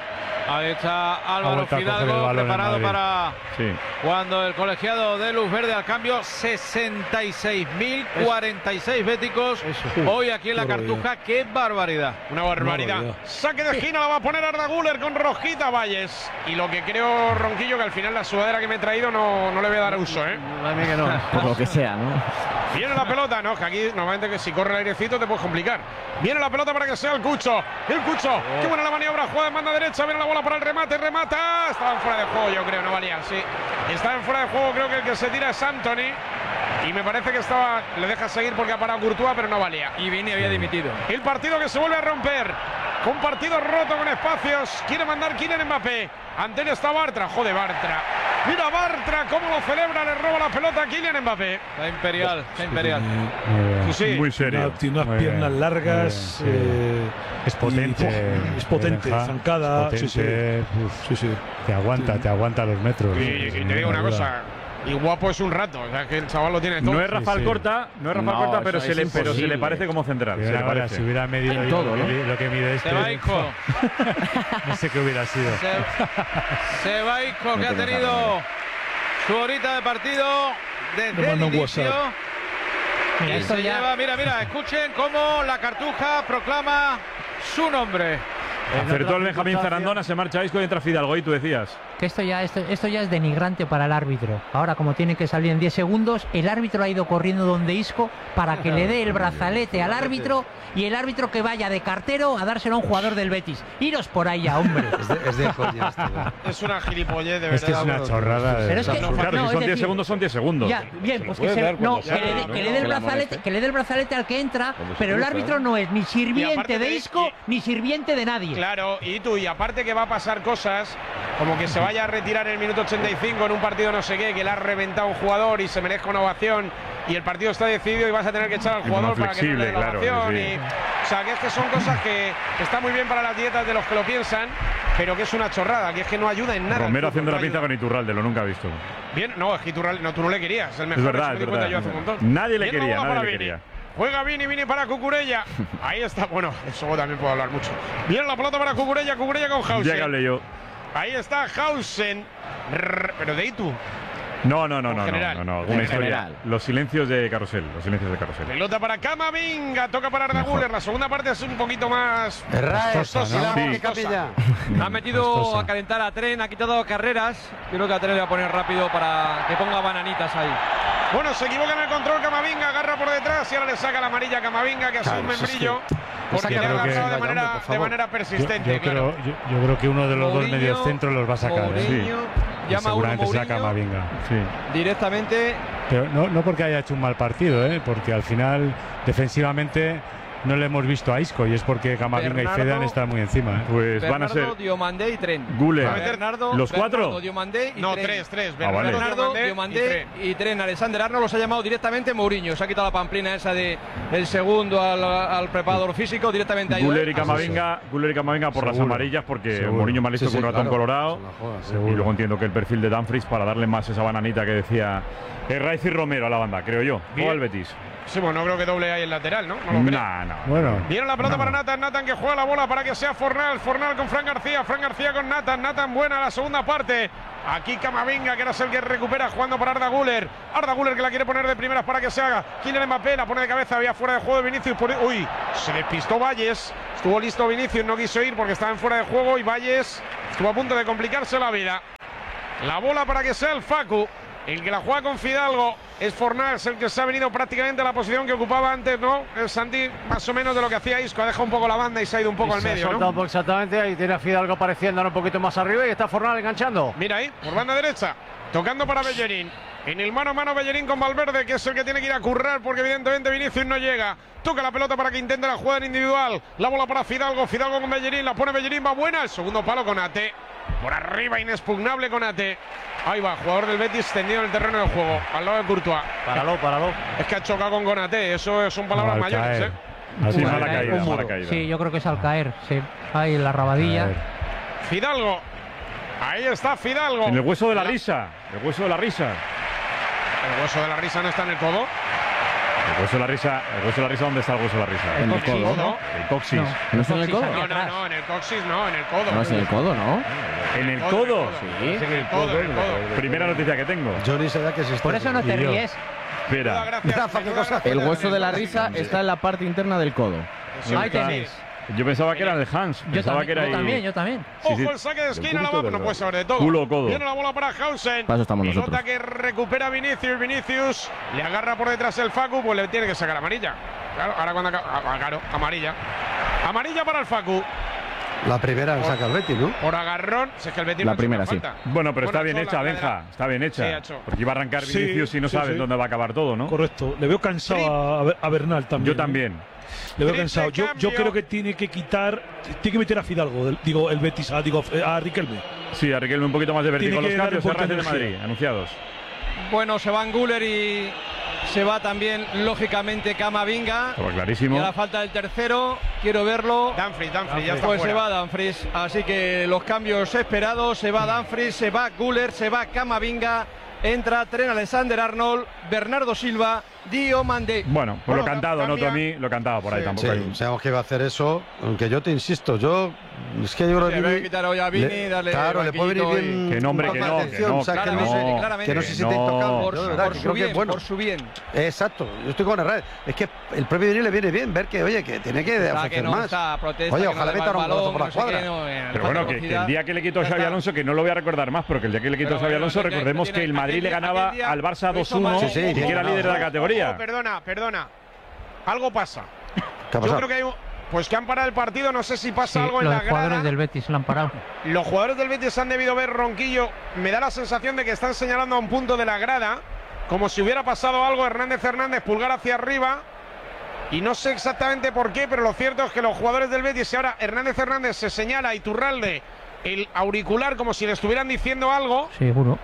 Ahí está Álvaro vuelto a coger el Fidalgo balón en preparado Madrid. para Sí. cuando el colegiado de Luz Verde al cambio. sesenta y seis mil cuarenta y seis béticos hoy aquí en la Cartuja. ¡Qué barbaridad! Una barbaridad. Saque de esquina la va a poner Arda Güler con Rosquita Valles. Y lo que creo, Ronquillo, que al final la sudadera que me he traído no, no le voy a dar uso, ¿eh? A mí que no. Por lo que sea, ¿no? Viene la pelota, no, que aquí normalmente que si corre el airecito te puedes complicar. Viene la pelota para que sea el Cucho. El Cucho, oh. Qué buena la maniobra, juega de banda derecha, viene la bola para el remate, remata. Estaba fuera de juego, yo creo, no valía, sí. Está en fuera de juego, creo que el que se tira es Anthony. Y me parece que estaba, le deja seguir porque ha parado Courtois, pero no valía. Y Vini había dimitido. El partido que se vuelve a romper. Con partido roto con espacios. Quiere mandar Kylian Mbappé. Ante él está Bartra. Joder, Bartra. Mira Bartra cómo lo celebra. Le roba la pelota a Kylian Mbappé. La imperial, la imperial. Sí, sí. Muy serio. Tiene unas Muy piernas bien. largas. Muy bien, sí. eh, Es potente. y, es potente, Benja, zancada. es Sí, sí. potente, uf, Sí, sí. Te aguanta, te aguanta los metros. Y, y te digo una cosa. Y guapo es un rato. O sea, que el chaval lo tiene todo. No es Rafael sí. Corta, no es Rafael No, Corta, pero eso se, es le, pero se le imposible. parece como central. Y Se le ahora, parece. si hubiera medido En yo todo, lo, ¿no? que, lo que mide este, Se va Isco. no sé qué hubiera sido. Se, se va Isco, que ha tenido su horita de partido desde Le el mando un inicio. WhatsApp. Mira, Y esto se ya- lleva, mira, mira, escuchen cómo la Cartuja proclama su nombre. Acertó el Benjamín Zarandona, se marcha Isco y entra Fidalgo. Y tú decías. Que esto ya, esto, esto ya es denigrante para el árbitro. Ahora, como tiene que salir en diez segundos, el árbitro ha ido corriendo donde Isco para que le dé el brazalete al árbitro y el árbitro que vaya de cartero a dárselo a un jugador del Betis. Iros por ahí ya, hombre. Es de, es de coña esto, ¿verdad? Es una gilipollez, de Es que es verdad. una chorrada. de- Pero es que- Claro, no, si es son diez decir- segundos, son diez segundos. Ya, bien, pues que, puede se- dar no, cuando que, sea, le, dé- ¿no? que le dé el Que la brazalete, moleste. que le dé el brazalete al que entra, Cuando se pero el cruza, árbitro ¿eh? no es ni sirviente aparte de de- Isco y- ni sirviente de nadie. Claro, y tú, y aparte que va a pasar cosas como que se vaya a retirar en el minuto ochenta y cinco en un partido no sé qué, que le ha reventado un jugador y se merezca una ovación y el partido está decidido y vas a tener que echar al Es jugador más para que no le dé la flexible, claro, ovación. sí. y- o sea, que es que son cosas que está muy bien para las dietas de los que lo piensan, pero que es una chorrada, que es que no ayuda en nada. Romero al fútbol, haciendo la no pinza ayuda. con Iturralde, lo nunca he visto. Bien, no, es que Iturralde- no, tú no le querías, es el mejor. Es verdad, eso me es di cuenta verdad. yo hace un montón. Nadie le Bien la quería, bola nadie para le Vini. quería. Juega Vini, Vini para Cucurella. Ahí está, bueno, eso también puedo hablar mucho. Viene la pelota para Cucurella, Cucurella con Hausen. Ya que hablé yo. Ahí está Hausen. Rrr, pero de Itu. No, no, no, En no, general. no, no, alguna En historia. general. Los silencios de Carrusel, los silencios de Carrusel. Pelota para Camavinga, toca para Arda Mejor. Güler. La segunda parte es un poquito más Erra, costosa, ¿no? ¿no? Sí. Costosa. Ha metido Costosa. a calentar a Tren, ha quitado carreras. Creo que a Tren le va a poner rápido para que ponga bananitas ahí. Bueno, se equivoca en el control Camavinga, agarra por detrás y ahora le saca la amarilla a Camavinga, que Claro, asume eso es membrillo. que- Porque Yo le ha creo que- agarrado de Vaya, manera, hombre, por de favor. manera Yo, persistente, yo claro. creo, yo, yo creo que uno de los dos Mourinho, mediocentros los va a sacar. ¿eh? Mourinho, Y llama a uno seguramente sea Mourinho Camavinga. Sí. directamente. Pero no, no porque haya hecho un mal partido, ¿eh? Porque al final, defensivamente, no le hemos visto a Isco y es porque Camavinga Bernardo- y Fede han estado muy encima. ¿eh? Pues van a ser Bernardo, Diomandé y Tren. Guller. Bernardo, ¿Los cuatro? Bernardo, Diomandé y No, Tren. tres, tres. Ah, vale. Bernardo, Diomandé y Diomandé Tren. y Tren. Alexander Arnold los ha llamado directamente Mourinho. Se ha quitado la pamplina esa de el segundo al, al preparador físico directamente a Guller y Camavinga, Guller y Camavinga por las Seguro. amarillas, porque Seguro. Mourinho me ha visto Sí, sí, con un ratón claro. colorado. Se la juega, sí. Y luego entiendo que el perfil de Dumfries para darle más esa bananita que decía Herraiz y Romero a la banda, creo yo. Bien. O al Betis. Sí, bueno, no creo que doble ahí el lateral, ¿no? No lo creo. Nah, no. Bueno, Viene la pelota no. para Nathan, Nathan que juega la bola para que sea Fornal, Fornal con Fran García, Fran García con Nathan, Nathan buena la segunda parte. Aquí Camavinga, que era el que recupera jugando para Arda Güler. Arda Güler que la quiere poner de primeras para que se haga. Kylian Mbappé la pone de cabeza, había fuera de juego de Vinicius. Por... Uy, se despistó Valles. Estuvo listo Vinicius, no quiso ir porque estaba en fuera de juego y Valles estuvo a punto de complicarse la vida. La bola para que sea el Facu. El que la juega con Fidalgo es Fornals, el que se ha venido prácticamente a la posición que ocupaba antes, ¿no? El Santi, más o menos de lo que hacía Isco. Ha dejado un poco la banda y se ha ido un poco Y al se ha medio, soltado ¿no? un poco exactamente, ahí tiene a Fidalgo apareciendo ahora un poquito más arriba y está Fornal enganchando. Mira ahí, por banda derecha, tocando para Bellerín. En el mano a mano Bellerín con Valverde, que es el que tiene que ir a currar porque evidentemente Vinicius no llega. Toca la pelota para que intente la jugada en individual. La bola para Fidalgo, Fidalgo con Bellerín, la pone Bellerín, va buena. El segundo palo con Ate. Por arriba, inexpugnable con Ate. Ahí va, jugador del Betis tendido en el terreno de juego, al lado de Courtois. Páralo, páralo. Es que ha chocado con Konate, eso son palabras Al mayores, caer. ¿eh? Al Sí, caer. mala caída, Un mala muro. caída. Sí, yo creo que es al caer. Sí. Ahí en la rabadilla. A ver. Fidalgo. Ahí está Fidalgo. En el hueso de la risa. El hueso de la risa. El hueso de la risa no está en el codo. El hueso de la risa, el hueso de la risa, ¿dónde está el hueso de la risa? En el codo, ¿no? El coxis. ¿No está en el codo? No, no, no, en el coxis no, en el codo. No, es en el codo, ¿no? ¿En el codo? Sí. En el codo, en el codo. Primera noticia que tengo. Johnny se da que se está. Por eso no te Y yo. ríes. Espera. Rafa, qué cosa. El hueso de la risa está en la parte interna del codo. Ahí tenéis. Yo pensaba que era el Hans. Yo Pensaba también, que era yo ahí. también, yo también. Sí, sí. Ojo el saque de esquina, la culito va, de no la- puede saber de todo. Culo o codo. Viene la bola para Hausen. Para eso estamos Pelota nosotros. que recupera Vinicius. Vinicius le agarra por detrás el Facu, pues le tiene que sacar amarilla. Claro, ahora cuando acaba, ah, claro, amarilla. Amarilla para el Facu. La primera saca el Betis, ¿no? Por agarrón, si es que el Betis La no ha hecho primera, una sí. falta. Bueno, pero está Bueno, bien ha hecho hecha, la Benja. cadera. Está bien Sí, hecha. ha hecho. Porque iba a arrancar Sí, Vinicius y no sí, sabes sí. dónde va a acabar todo, ¿no? Correcto. Le veo cansado a, Be- a Bernal también. Yo ¿eh? también. Le veo Triple cansado. Yo, yo cambio. creo que tiene que quitar, tiene que meter a Fidalgo, del- digo, el Betis, a, digo, a Riquelme. Sí, a Riquelme un poquito más de vértigo. Tiene Los que dar cambios un en poquito Real de de energía. Madrid, anunciados. Bueno, se van Güler y se va también, lógicamente, Camavinga. Estaba Y clarísimo. a la falta del tercero, quiero verlo. Dumfries, Dumfries, ya está Pues se fuera. va Dumfries, así que los cambios esperados, se va Dumfries, se va Güler, se va Camavinga, entra Trent Alexander-Arnold, Bernardo Silva, Diomandé. Bueno, pues Bueno, lo cantado, no tú cambia. a mí, lo cantaba por ahí Sí. tampoco. Sí, hay- sabemos que iba a hacer eso, aunque yo te insisto, yo es que yo creo Le que voy a Vini- quitar hoy a Vini, le- darle claro, le puede venir banquillito bien y- Que no, hombre, un que toque no, de que atención, no, o sea, que no, claramente, se- claramente. que no se Que siente no. intocable, Por, yo de su- verdad, por que su creo que bien, es bueno. por su bien. Exacto, yo estoy con Herrera. Es que el propio Vini le viene bien ver que, oye, que tiene que Está que ofrecer no más. está, protesta, Oye, que no ojalá le va metan el un golazo balón, por la no sé cuadra. qué, no, eh, Pero falta bueno, que, que velocidad. el día que le quitó Ya Xavi está. Alonso, que no lo voy a recordar más, pero que el día que le quitó Pero Xavi bueno, Alonso, aquel día- recordemos tiene- que el Madrid aquel le día- ganaba aquel día al Barça lo hizo dos uno mal. Sí, sí, y que era ojo, líder de la ojo. categoría. Ojo, perdona, perdona. Algo pasa. ¿Qué ha Yo pasado? creo que hay un- pues que han parado el partido, no sé si pasa Sí, algo en los la jugadores grada. del Betis lo han parado. Los jugadores del Betis han debido ver Ronquillo. Me da la sensación de que están señalando a un punto de la grada, como si hubiera pasado algo. Hernández Hernández, pulgar hacia arriba. Y no sé exactamente por qué, pero lo cierto es que los jugadores del Betis, y ahora Hernández Hernández se señala a Iturralde el auricular como si le estuvieran diciendo algo. Seguro.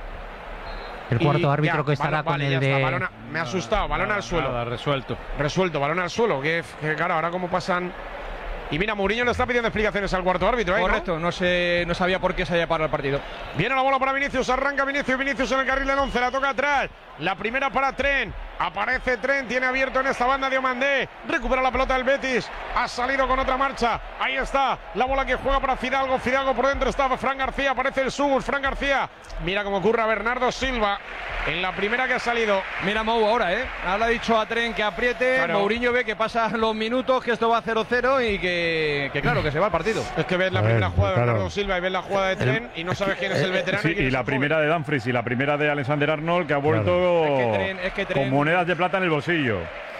El Y cuarto árbitro ya, que estará vale, con vale, el ya está, de. balón a- me ha asustado, balón al suelo. Nada, resuelto. Resuelto, balón al suelo. Que, que claro, ahora cómo pasan. Y mira, Mourinho le está pidiendo explicaciones al cuarto árbitro. ¿eh? ¿no? Correcto, no, sé, no sabía por qué se había parado el partido. Viene la bola para Vinicius, arranca Vinicius, Vinicius en el carril del once, la toca atrás. La primera para Trent, aparece Trent, tiene abierto en esta banda Diomandé, recupera la pelota del Betis, ha salido con otra marcha, ahí está, la bola que juega para Fidalgo, Fidalgo por dentro está Fran García, aparece el Subur, Fran García, mira cómo ocurre a Bernardo Silva, en la primera que ha salido. Mira Mou ahora, ¿eh? Ahora ha dicho a Tren que apriete, Claro. Mourinho ve que pasan los minutos, que esto va cero cero y que, que claro, que se va el partido. Es que ves la A ver, primera jugada de claro. Bernardo Silva y ves la jugada de Trent y no sabes quién es el veterano. Sí, y quién y es la el joven. primera de Dumfries y la primera de Alexander Arnold, que ha vuelto Es que Tren- es que Tren- con monedas de plata en el bolsillo.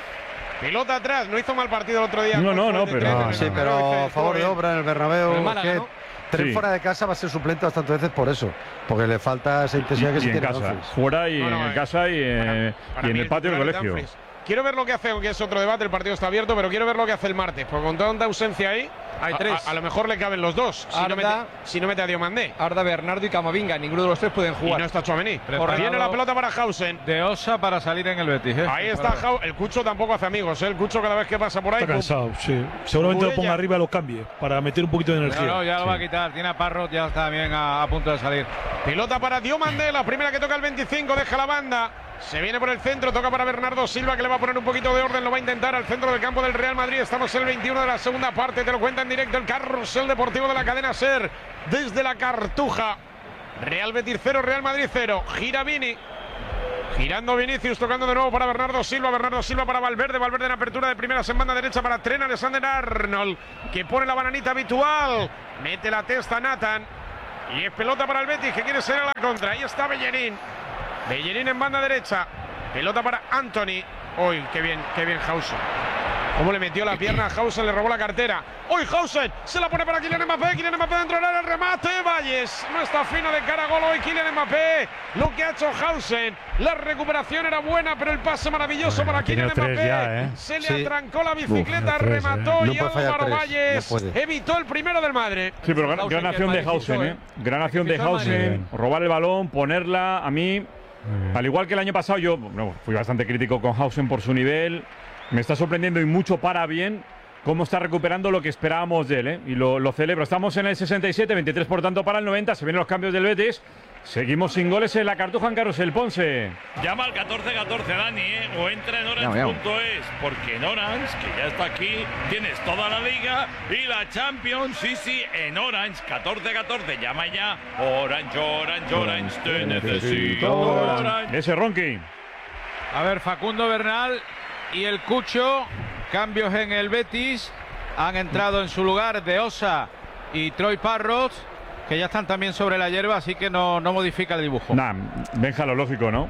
Pelota atrás, no hizo mal partido el otro día. No, no, Fue no, de pero- Trent en Ah, el Sí, Bernabéu, pero dice, a favor de estuvo obra en el Pero Bernabéu. el Es Málaga, que ¿no? Trent Sí. fuera de casa va a ser suplente bastantes veces por eso. Porque le falta esa intensidad que Y, se y en tiene. casa, Dumfries. fuera y No, no, en eh, casa y, eh, Para y en mí el patio del titular es colegio. Dumfries. Quiero ver lo que hace, aunque es otro debate, el partido está abierto, pero quiero ver lo que hace el martes, porque con tanta ausencia ahí, Hay a- tres. A, a lo mejor le caben los dos, si no, mete, Arda. si no mete a Diomandé. Arda, Bernardo y Camavinga, ninguno de los tres pueden Y jugar. no está Tchouaméni. Preparado. Viene la pelota para Hausen. De Osa para salir en el Betis. ¿eh? Ahí está Hau- El Cucho tampoco hace amigos, ¿eh? El Cucho cada vez que pasa por ahí. Está cansado, sí. Seguramente lo Burella. ponga arriba y lo cambie para meter un poquito de No, energía. no, ya lo va a quitar. Tiene a Parrot, ya está bien a, a punto de salir. Pelota para Diomandé, la primera que toca el veinticinco, deja la banda. Se viene por el centro, toca para Bernardo Silva, que le va a poner un poquito de orden, lo va a intentar al centro del campo del Real Madrid. Estamos en el veintiuno de la segunda parte, te lo cuenta en directo el carrusel deportivo de la cadena SER, desde la Cartuja. Real Betis cero, Real Madrid cero. Gira Vini. Girando Vinicius, tocando de nuevo para Bernardo Silva. Bernardo Silva para Valverde. Valverde en apertura de primeras en banda derecha para Trent Alexander Arnold, que pone la bananita habitual. Mete la testa Nathan. Y es pelota para el Betis, que quiere ser a la contra. Ahí está Bellerín. Bellerín en banda derecha. Pelota para Anthony. Uy, qué bien, qué bien Hausen. Cómo le metió la pierna a Hausen, le robó la cartera. ¡Uy, Hausen! Se la pone para Kylian Mbappé. Kylian Mbappé dentro del área, el remate. Valles no está fino de cara a gol hoy Kylian Mbappé. Lo que ha hecho Hausen. La recuperación era buena, pero el pase maravilloso Bueno, Ah, ha para tenido Kylian tres Mbappé. ya, ¿eh? Se le Sí. atrancó la bicicleta, Uf, tres, remató ¿eh? No y puede fallar Álvaro tres, Valles no puede. evitó el primero del Madrid. Sí, pero gran, Hausen, gran que acción el de Madrid Hausen, fichó, ¿eh? Gran acción de Fichó al Madrid. Hausen. Robar el balón, ponerla. A mí, al igual que el año pasado, yo bueno, fui bastante crítico con Hausen por su nivel. Me está sorprendiendo y mucho para bien. cómo está recuperando lo que esperábamos de él, ¿eh? Y lo, lo celebro. Estamos en el sesenta y siete, veintitrés por tanto para el noventa. Se vienen los cambios del Betis. Seguimos sin goles en la Cartuja en Carlos El Ponce. Llama al catorce catorce, Dani, ¿eh? O entra en orange punto es, porque en Orange, que ya está aquí, tienes toda la Liga y la Champions. Sí, sí, en Orange, catorce catorce. Llama ya. Orange, Orange, Orange, te necesito. Orange. Ese Ronqui. A ver, Facundo Bernal y el Cucho. Cambios en el Betis. Han entrado en su lugar De Osa y Troy Parrott, que ya están también sobre la hierba, así que no, no modifica el dibujo. Nah, Benja, lo lógico, ¿no?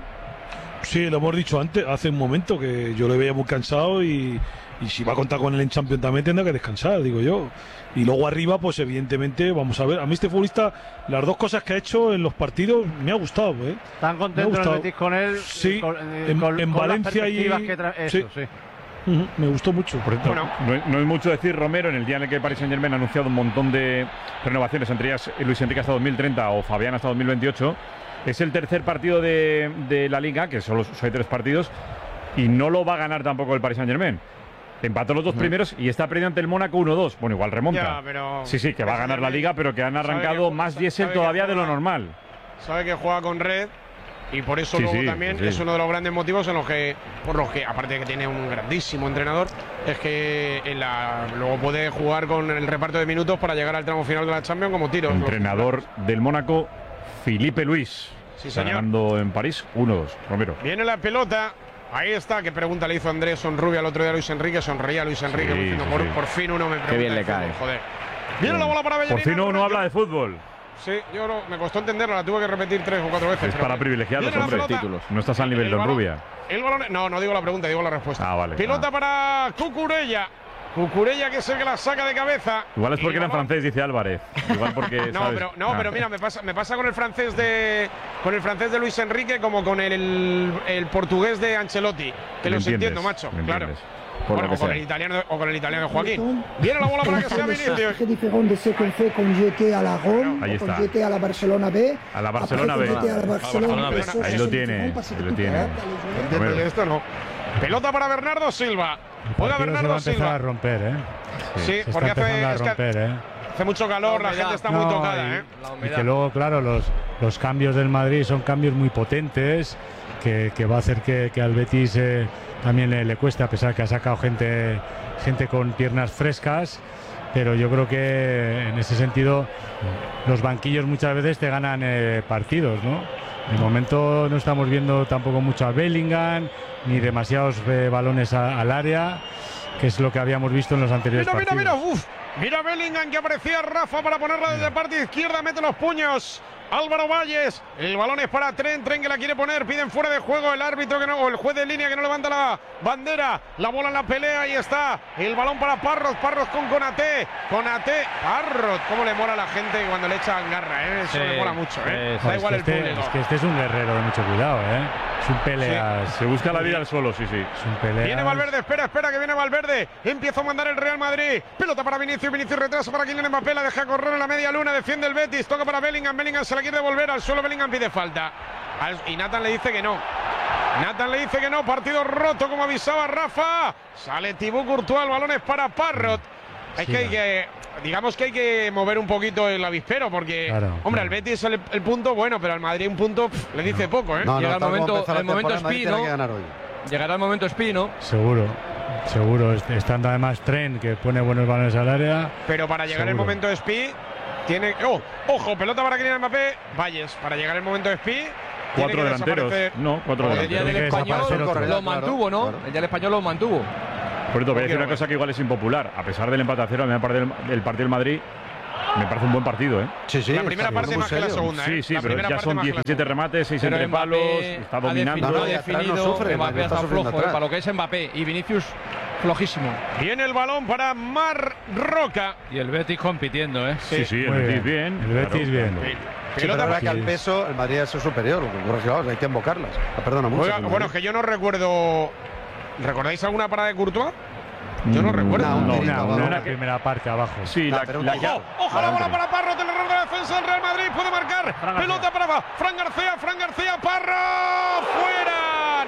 Sí, lo hemos dicho antes, hace un momento, que yo le veía muy cansado y, y si va a contar con él en Champions también tendrá que descansar, digo yo. Y luego arriba, pues evidentemente, vamos a ver, a mí este futbolista, las dos cosas que ha hecho en los partidos, me ha gustado, ¿eh? ¿Están contentos el Betis con él? Sí, con, en, con, en con Valencia y... que tra... Eso, sí. sí. Uh-huh, me gustó mucho. Bueno, no, no es mucho decir, Romero, en el día en el que Paris Saint-Germain ha anunciado un montón de renovaciones, entre ellas Luis Enrique hasta dos mil treinta o Fabián hasta dos mil veintiocho. Es el tercer partido de, de la Liga, que solo hay tres partidos, y no lo va a ganar tampoco el Paris Saint-Germain. Empató los dos primeros y está perdiendo ante el Mónaco uno dos. Bueno, igual remonta. Ya, pero sí, sí, que va a ganar la Liga, pero que han arrancado que, más diésel todavía de lo normal. Sabe que juega con red. Y por eso sí, luego sí, también sí. es uno de los grandes motivos en los que, por los que, aparte de que tiene un grandísimo entrenador, es que en la, luego puede jugar con el reparto de minutos para llegar al tramo final de la Champions como tiro. Entrenador del Mónaco, Filipe Luis. Sí, señor. Ganando en París uno dos. Romero. Viene la pelota. Ahí está. ¿Qué pregunta le hizo Andrés Sonrubia el otro día a Luis Enrique? Sonreía Luis Enrique. Sí, diciendo, sí, por, sí. por fin uno me pregunta. Qué bien le de fútbol, cae. Joder. Viene la bola para Bellerín. Por fin uno habla de fútbol. Sí, yo no, me costó entenderlo, la tuve que repetir tres o cuatro veces. Es para privilegiados, hombre. Títulos. No estás al nivel de Don Rubia. El balón, no, no digo la pregunta, digo la respuesta. Ah, vale. Pelota ah. para Cucurella. Cucurella, que es el que la saca de cabeza. Igual es porque era en balón... francés, dice Álvarez. Igual porque. no, ¿sabes? pero, no ah. pero mira, me pasa, me pasa con el francés de con el francés de Luis Enrique como con el, el, el portugués de Ancelotti. Que los entiendo, macho. Claro. Por bueno, lo que o con sea. el italiano o con el italiano de Joaquín. Viene la bola para que sea Vinicius. C'est différent de ce qu'on fait quand j'étais à la Rome, Ahí quand está. j'étais à la Barcelona B. A la Barcelona B. Après, quand j'étais à la Barcelona B. Eso Ahí es lo diferente tiene. parce Ahí que lo tú tiene. te adaptas a los jugadores. Entiendo que esto no. Pelota para Bernardo Silva. Juega El partido se va a Bernardo empezar Silva. a romper, ¿eh? Sí, Se está porque hace, empezando a es que romper, ¿eh? hace mucho calor, la, La gente está No, muy tocada, y, ¿eh? y que luego, claro, los, los cambios del Madrid son cambios muy potentes, que, que va a hacer que, que al Betis eh, también le, le cueste, a pesar que ha sacado gente, gente con piernas frescas. Pero yo creo que en ese sentido los banquillos muchas veces te ganan eh, partidos, ¿no? De momento no estamos viendo tampoco mucho a Bellingham, ni demasiados eh, balones a, al área, que es lo que habíamos visto en los anteriores Mira, mira, partidos. mira, uff. Mira Bellingham que aparecía Rafa para ponerla desde parte izquierda, mete los puños. Álvaro Valles, el balón es para Tren, Tren que la quiere poner, piden fuera de juego el árbitro que no, o el juez de línea que no levanta la bandera, la bola en la pelea, ahí está, el balón para Parrot, Parrot con Konaté, Konaté, Parrot, cómo le mola a la gente cuando le echan garra, ¿eh? Eso Sí, le mola mucho, ¿eh? sí, Da es igual que el este, público. es que este es un guerrero de mucho cuidado, ¿eh? Es un peleas. Se busca la vida al suelo, sí, sí. Es un peleas. Viene Valverde, espera, espera que viene Valverde. Empieza a mandar el Real Madrid. Pelota para Vinicius, Vinicius retrasa para Kylian Mbappé, la deja correr en la media luna, defiende el Betis, toca para Bellingham, Bellingham se la quiere devolver al suelo, Bellingham pide falta. Al, y Nathan le dice que no. Nathan le dice que no, partido roto como avisaba Rafa. Sale Thibaut Courtois, el balón es para Parrot. Es Sí, que hay que, digamos que hay que mover un poquito el avispero porque, Claro, hombre, claro. al Betis el, el punto bueno, pero al Madrid un punto pff, le dice poco, ¿eh? No, no, Llega el tal como momento- empezó la el momento temporada, Madrid Speed, tiene ¿no? que ganar hoy. Llegará el momento Espino. Seguro, seguro. Est- Estando además Tren, que pone buenos balones al área. Pero para llegar el Seguro. momento de Spi, tiene. ¡Oh! ¡Ojo! Pelota para Kylian Mbappé. Valles. Para llegar el momento de Spi. Cuatro delanteros. No, cuatro El día delanteros. del Tiene que español desaparecer otro. lo Claro, mantuvo, ¿no? claro. El día del español lo mantuvo. Por cierto, voy a decir una cosa que igual es impopular. A pesar del empate a cero, a mí me parece el, el partido del Madrid me parece un buen partido, ¿eh? Sí, sí. La primera está parte muy más que la serio. segunda, ¿eh? Sí, sí, La pero primera ya parte son más que la diecisiete segunda. remates, seis Pero entre Mbappé palos, está ha dominando. definido, No, no, ha y atrás no definido, sufre, Mbappé está está sufriendo flojo, eh, atrás. para lo que es Mbappé. Y Vinicius, flojísimo. Viene el balón para Mar Roca. Y el Betis compitiendo, ¿eh? Sí, sí, el Muy Betis bien. El Betis claro. bien. Sí. Sí, pero Pelota es verdad para. que al peso el Madrid es superior. Lo que ocurre es que vamos, hay que invocarlas. Ah, perdona mucho. Oiga, el bueno, es Madrid. que yo no recuerdo. ¿Recordáis alguna parada de Courtois? Yo no recuerdo. No, No, tirito una, abajo. una en la primera parte abajo. Sí, No, la, pero un la- poco. ya- ¡Ojo! ¡Ojo la bola para Parrot! El error de la defensa del Real Madrid. Puede marcar. Pelota para Fran García. Fran García. Parra. ¡Fuera!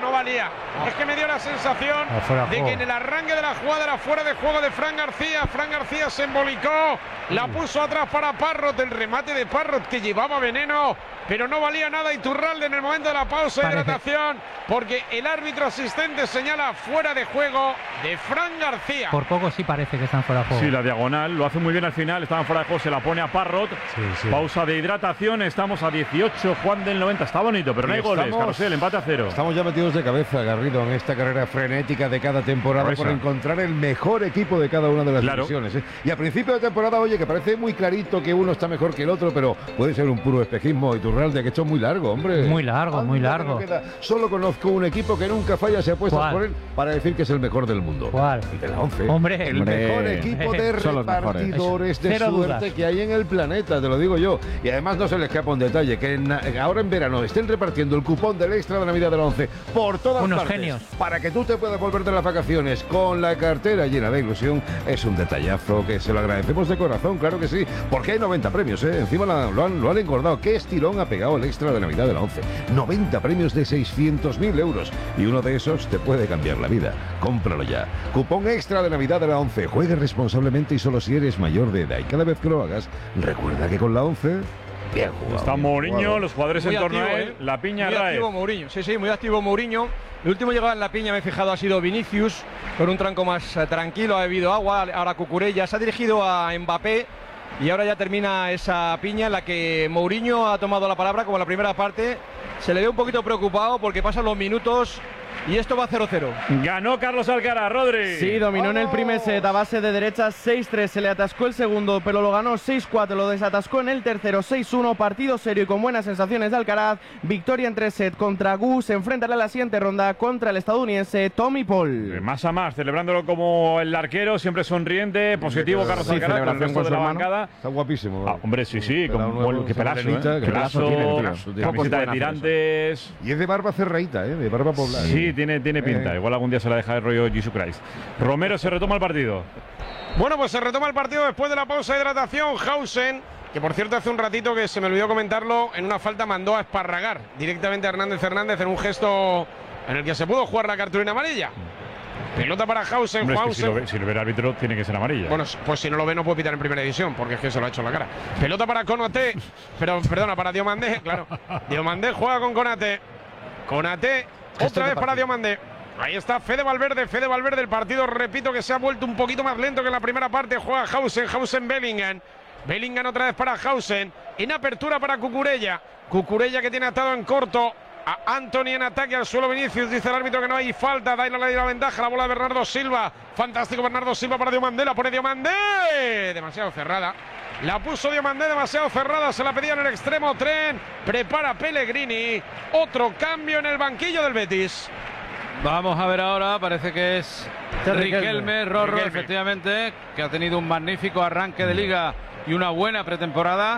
no valía. Es que me dio la sensación de, de que en el arranque de la jugada era fuera de juego de Fran García. Fran García se embolicó, la puso atrás para Parrot, el remate de Parrot que llevaba veneno, pero no valía nada Iturralde en el momento de la pausa de hidratación, porque el árbitro asistente señala fuera de juego de Fran García. Por poco sí parece que están fuera de juego. Sí, la diagonal lo hace muy bien al final, estaban fuera de juego, se la pone a Parrot. Sí, sí. Pausa de hidratación, estamos a dieciocho, Juan del noventa, está bonito, pero no hay goles, Carrusel, empate a cero. Estamos ya metidos de cabeza, Garrido, en esta carrera frenética de cada temporada Por por, eso. encontrar el mejor equipo de cada una de las Claro. divisiones, ¿eh? Y a principio de temporada, oye, que parece muy clarito que uno está mejor que el otro, pero puede ser un puro espejismo. Iturralde, que esto es muy largo, hombre. Muy largo, muy Anda, largo. que no queda. Solo conozco un equipo que nunca falla, se apuesta ¿Cuál? por él para decir que es el mejor del mundo. ¿Cuál? El de la once. Hombre. el Hombre. mejor equipo de Son los mejores. repartidores de Cero suerte dudas. que hay en el planeta, te lo digo yo. Y además no se le escapa un detalle, que en- ahora en verano estén repartiendo el cupón del extra de Navidad de la once por todas Unos partes. genios. Para que tú te puedas volver de las vacaciones con la cartera llena de ilusión, es un detallazo que se lo agradecemos de corazón, claro que sí, porque hay noventa premios, ¿eh? Encima la- lo, han, lo han engordado. ¿Qué estirón ha pegado el extra de Navidad de la once? noventa premios de seiscientos mil euros y uno de esos te puede cambiar la vida. Cómpralo ya. Cupón extra de Navidad de la once. Juegue responsablemente y solo si eres mayor de edad. Y cada vez que lo hagas, recuerda que con la once... Bien jugado, Está bien Mourinho, jugado. los jugadores Muy en torno activo, a él, ¿eh? la piña Muy Rae. activo Mourinho, sí, sí, muy activo Mourinho. El último llegado en la piña, me he fijado, ha sido Vinicius, con un tranco más eh, tranquilo, ha bebido agua, ahora Cucurella, se ha dirigido a Mbappé y ahora ya termina esa piña en la que Mourinho ha tomado la palabra como en la primera parte. Se le ve un poquito preocupado porque pasan los minutos y esto va cero cero. Ganó Carlos Alcaraz, Rodri. Sí, dominó en el primer set a base de derechas seis tres, se le atascó el segundo, pero lo ganó seis cuatro, lo desatascó en el tercero seis uno, partido serio y con buenas sensaciones de Alcaraz, victoria en tres sets contra Gu, se enfrentará a la siguiente ronda contra el estadounidense Tommy Paul. Más a más, celebrándolo como el arquero, siempre sonriente, positivo Carlos Sí, Alcaraz, con el celebración resto con de su la hermano. bancada. Está guapísimo. Ah, hombre, sí, sí, Pelado con nuevo, buen- qué esa pelazo, melenita, ¿eh? qué Pelazo, pelazo tiene el tío. camiseta de Pocos tirantes. Y es de barba cerradita, ¿eh? De barba poblada. Sí, tiene, tiene pinta. Eh. Igual algún día se la deja de rollo Jesus Christ. Romero, se retoma el partido. Bueno, pues se retoma el partido después de la pausa de hidratación. Hausen, que por cierto hace un ratito que se me olvidó comentarlo, en una falta mandó a esparragar directamente a Hernández Hernández en un gesto en el que se pudo jugar la cartulina amarilla. Pelota para Hausen, Hombre, es que si, Hausen. lo ve, si lo ve el árbitro, tiene que ser amarilla. Bueno, pues si no lo ve no puede pitar en primera división, porque es que se lo ha hecho en la cara. Pelota para Konaté, pero perdona, para Diomandé, claro. Diomandé juega con Konaté. Konaté, otra vez para Diomandé. Ahí está Fede Valverde, Fede Valverde, el partido, repito, que se ha vuelto un poquito más lento que en la primera parte. Juega Hausen, Hausen Bellingham. Bellingham otra vez para Hausen. En apertura para Cucurella. Cucurella que tiene atado en corto a Anthony en ataque al suelo. Vinicius, dice el árbitro que no hay falta. Da la, la ventaja, la bola de Bernardo Silva. Fantástico Bernardo Silva para Diomandé. La pone Diomandé. Demasiado cerrada. La puso Diomandé demasiado cerrada. Se la pedía en el extremo. Tren. Prepara Pellegrini. Otro cambio en el banquillo del Betis. Vamos a ver ahora, parece que es Riquelme, Rorro, Riquelme. efectivamente, que ha tenido un magnífico arranque de liga y una buena pretemporada.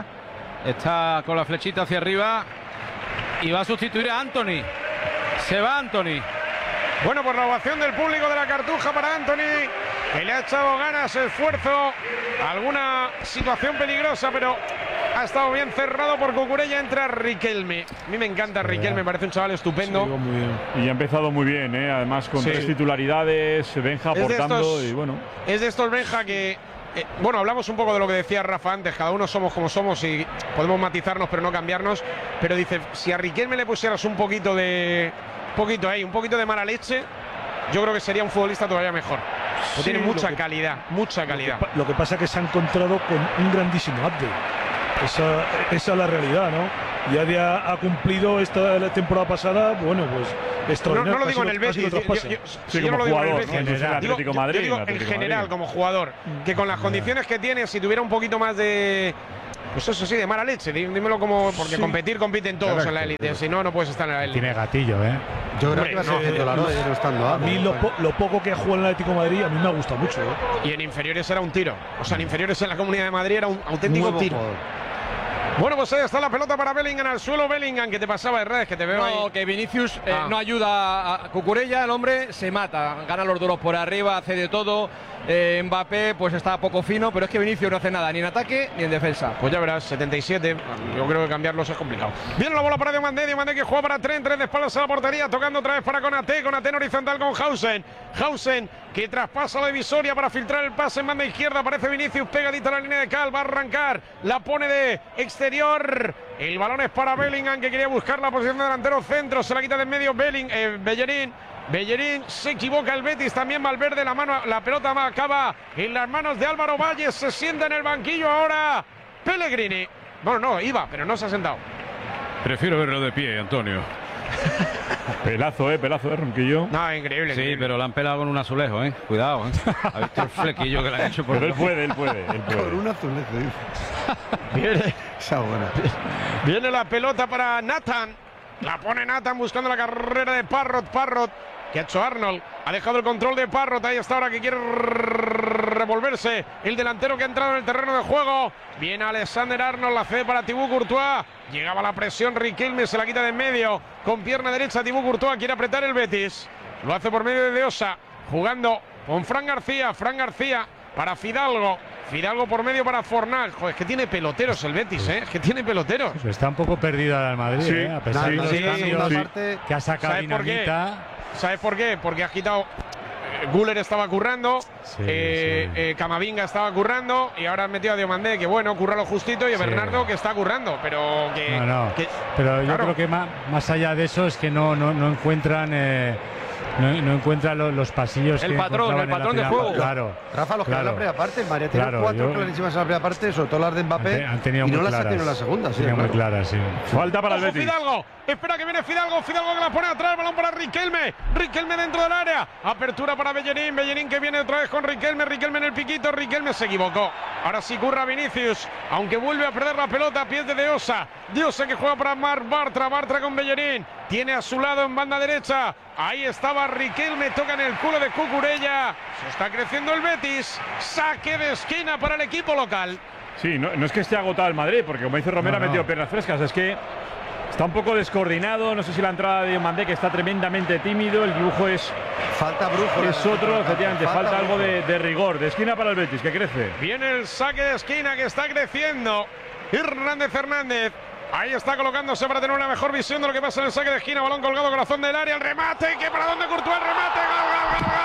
Está con la flechita hacia arriba y va a sustituir a Anthony. Se va Anthony. Bueno, por la ovación del público de la Cartuja para Anthony, que le ha echado ganas, esfuerzo, alguna situación peligrosa, pero ha estado bien cerrado por Cucurella. Entra Riquelme. A mí me encanta Riquelme, me parece un chaval estupendo. Y ha empezado muy bien, ¿eh? Además con Sí. tres titularidades, Benja Es de aportando estos- y bueno. Es de estos Benja que, eh, bueno, hablamos un poco de lo que decía Rafa antes, cada uno somos como somos y podemos matizarnos pero no cambiarnos, pero dice, si a Riquelme le pusieras un poquito de, poquito ahí, un poquito de mala leche, yo creo que sería un futbolista todavía mejor. Pues Sí, tiene mucha lo que- calidad, mucha Lo que, calidad. pa- lo que pasa es que se ha encontrado con un grandísimo update. Esa, esa es la realidad, ¿no? Ya de- ha cumplido esta la temporada pasada, bueno, pues No, extraordinario. no lo digo en el casi lo- Betis, casi yo, lo yo- traspasa. si yo no lo digo en el Betis, ¿no? Entonces, el digo- Atlético yo- Madrid, yo digo el en Atlético general Madrid. como jugador, que con las condiciones que tiene, si tuviera un poquito más de, pues eso sí, de mala leche, dí- dímelo como, porque Sí. competir compiten todos en la élite, si no, no puedes estar en la élite. Tiene gatillo, ¿eh? Yo creo Hombre, que va a no, ser titular hoy, no estando A mí lo, po- lo poco que ha jugado en el Atlético de Madrid a mí me ha gustado mucho. ¿eh? Y en inferiores era un tiro. O sea, en inferiores en la Comunidad de Madrid era un auténtico Nuevo tiro. jugador. Bueno, pues ahí está la pelota para Bellingham al suelo. Bellingham, que te pasaba de redes, que te veo No, ahí. que Vinicius eh, Ah. no ayuda a Cucurella, el hombre se mata, gana los duros por arriba, hace de todo Eh, Mbappé pues está poco fino, pero es que Vinicius no hace nada, ni en ataque ni en defensa. Pues ya verás, setenta y siete. Yo creo que cambiarlos es complicado. Viene la bola para Diomandé. Diomandé que juega para Trent. Trent de espaldas a la portería. Tocando otra vez para Konaté. Konaté en horizontal con Hausen. Hausen que traspasa la divisoria para filtrar el pase en banda izquierda. Aparece Vinicius pegadito a la línea de cal. Va a arrancar. La pone de exterior. El balón es para Bellingham, que quería buscar la posición de delantero centro. Se la quita de en medio Belling, eh, Bellerín. Bellerín, se equivoca el Betis, también Valverde, la mano, la pelota acaba en las manos de Álvaro Valles, se sienta en el banquillo ahora Pellegrini. Bueno, no, iba, pero no se ha sentado. Prefiero verlo de pie, Antonio. Pelazo, eh, pelazo de Ronquillo. No, increíble. Sí, increíble. pero la han pelado con un azulejo, eh. Cuidado, eh. ¿Ha visto el flequillo que le han hecho por Pero él puede, él puede, él puede. Con un azulejo. Viene, Esa buena. viene la pelota para Nathan. La pone Nathan buscando la carrera de Parrot. Parrot que ha hecho Arnold. Ha dejado el control de Parrot. Ahí está ahora que quiere revolverse el delantero que ha entrado en el terreno de juego. Viene Alexander Arnold. La cede para Thibaut Courtois. Llegaba la presión. Riquelme se la quita de en medio. Con pierna derecha Thibaut Courtois quiere apretar el Betis. Lo hace por medio de Deosa. Jugando con Fran García. Fran García para Fidalgo. Fidalgo por medio para Fornal. Joder, es que tiene peloteros el Betis, ¿eh? Es que tiene peloteros. Está un poco perdida el Madrid, Sí. ¿eh? A pesar Sí, de los sí, cambios sí. Parte, que ha sacado ¿Sabes por qué? Dinamita. ¿Sabes por qué? Porque ha quitado. eh, Guller estaba currando, Sí, eh, sí. eh, Camavinga estaba currando y ahora han metido a Diomandé, que bueno, curra lo justito, y a Sí. Bernardo que está currando, pero que. No, no. que- Pero yo claro. creo que más, más allá de eso es que no, no, no encuentran eh, no, no encuentran lo- los pasillos. El que patrón, encontraban el en la patrón de primera juego. parte. Claro. Rafa, los que claro. en la primera parte, el María tiene Claro, cuatro yo- clarísimas en la primera parte, sobre todo las de Mbappé. Han, te- han tenido y muy no las ha claras. tenido en la segunda, sí. Tenían muy claro. claras, sí. Falta para el Ojo, Betis. Fidalgo, espera que viene Fidalgo, Fidalgo que la pone atrás, balón para Riquelme, Riquelme dentro del área, apertura para Bellerín, Bellerín que viene otra vez con Riquelme, Riquelme en el piquito, Riquelme se equivocó, ahora sí curra Vinicius, aunque vuelve a perder la pelota, pies de Deosa, Deosa que juega para Marc Bartra, Bartra con Bellerín, tiene a su lado en banda derecha, ahí estaba Riquelme, toca en el culo de Cucurella, se está creciendo el Betis, saque de esquina para el equipo local. Sí, no, no es que esté agotado el Madrid, porque como dice Romero No, ha no. metido piernas frescas, es que está un poco descoordinado, no sé si la entrada de Diomandé, que está tremendamente tímido, el dibujo es, Falta brújula. es otro, efectivamente, falta, algo de, brújula. de rigor, de esquina para el Betis, que crece. Viene el saque de esquina que está creciendo. Hernández Hernández. Ahí está colocándose para tener una mejor visión de lo que pasa en el saque de esquina. Balón colgado, corazón del área. El remate. Que para dónde Courtois el remate. Gol, gol, gol,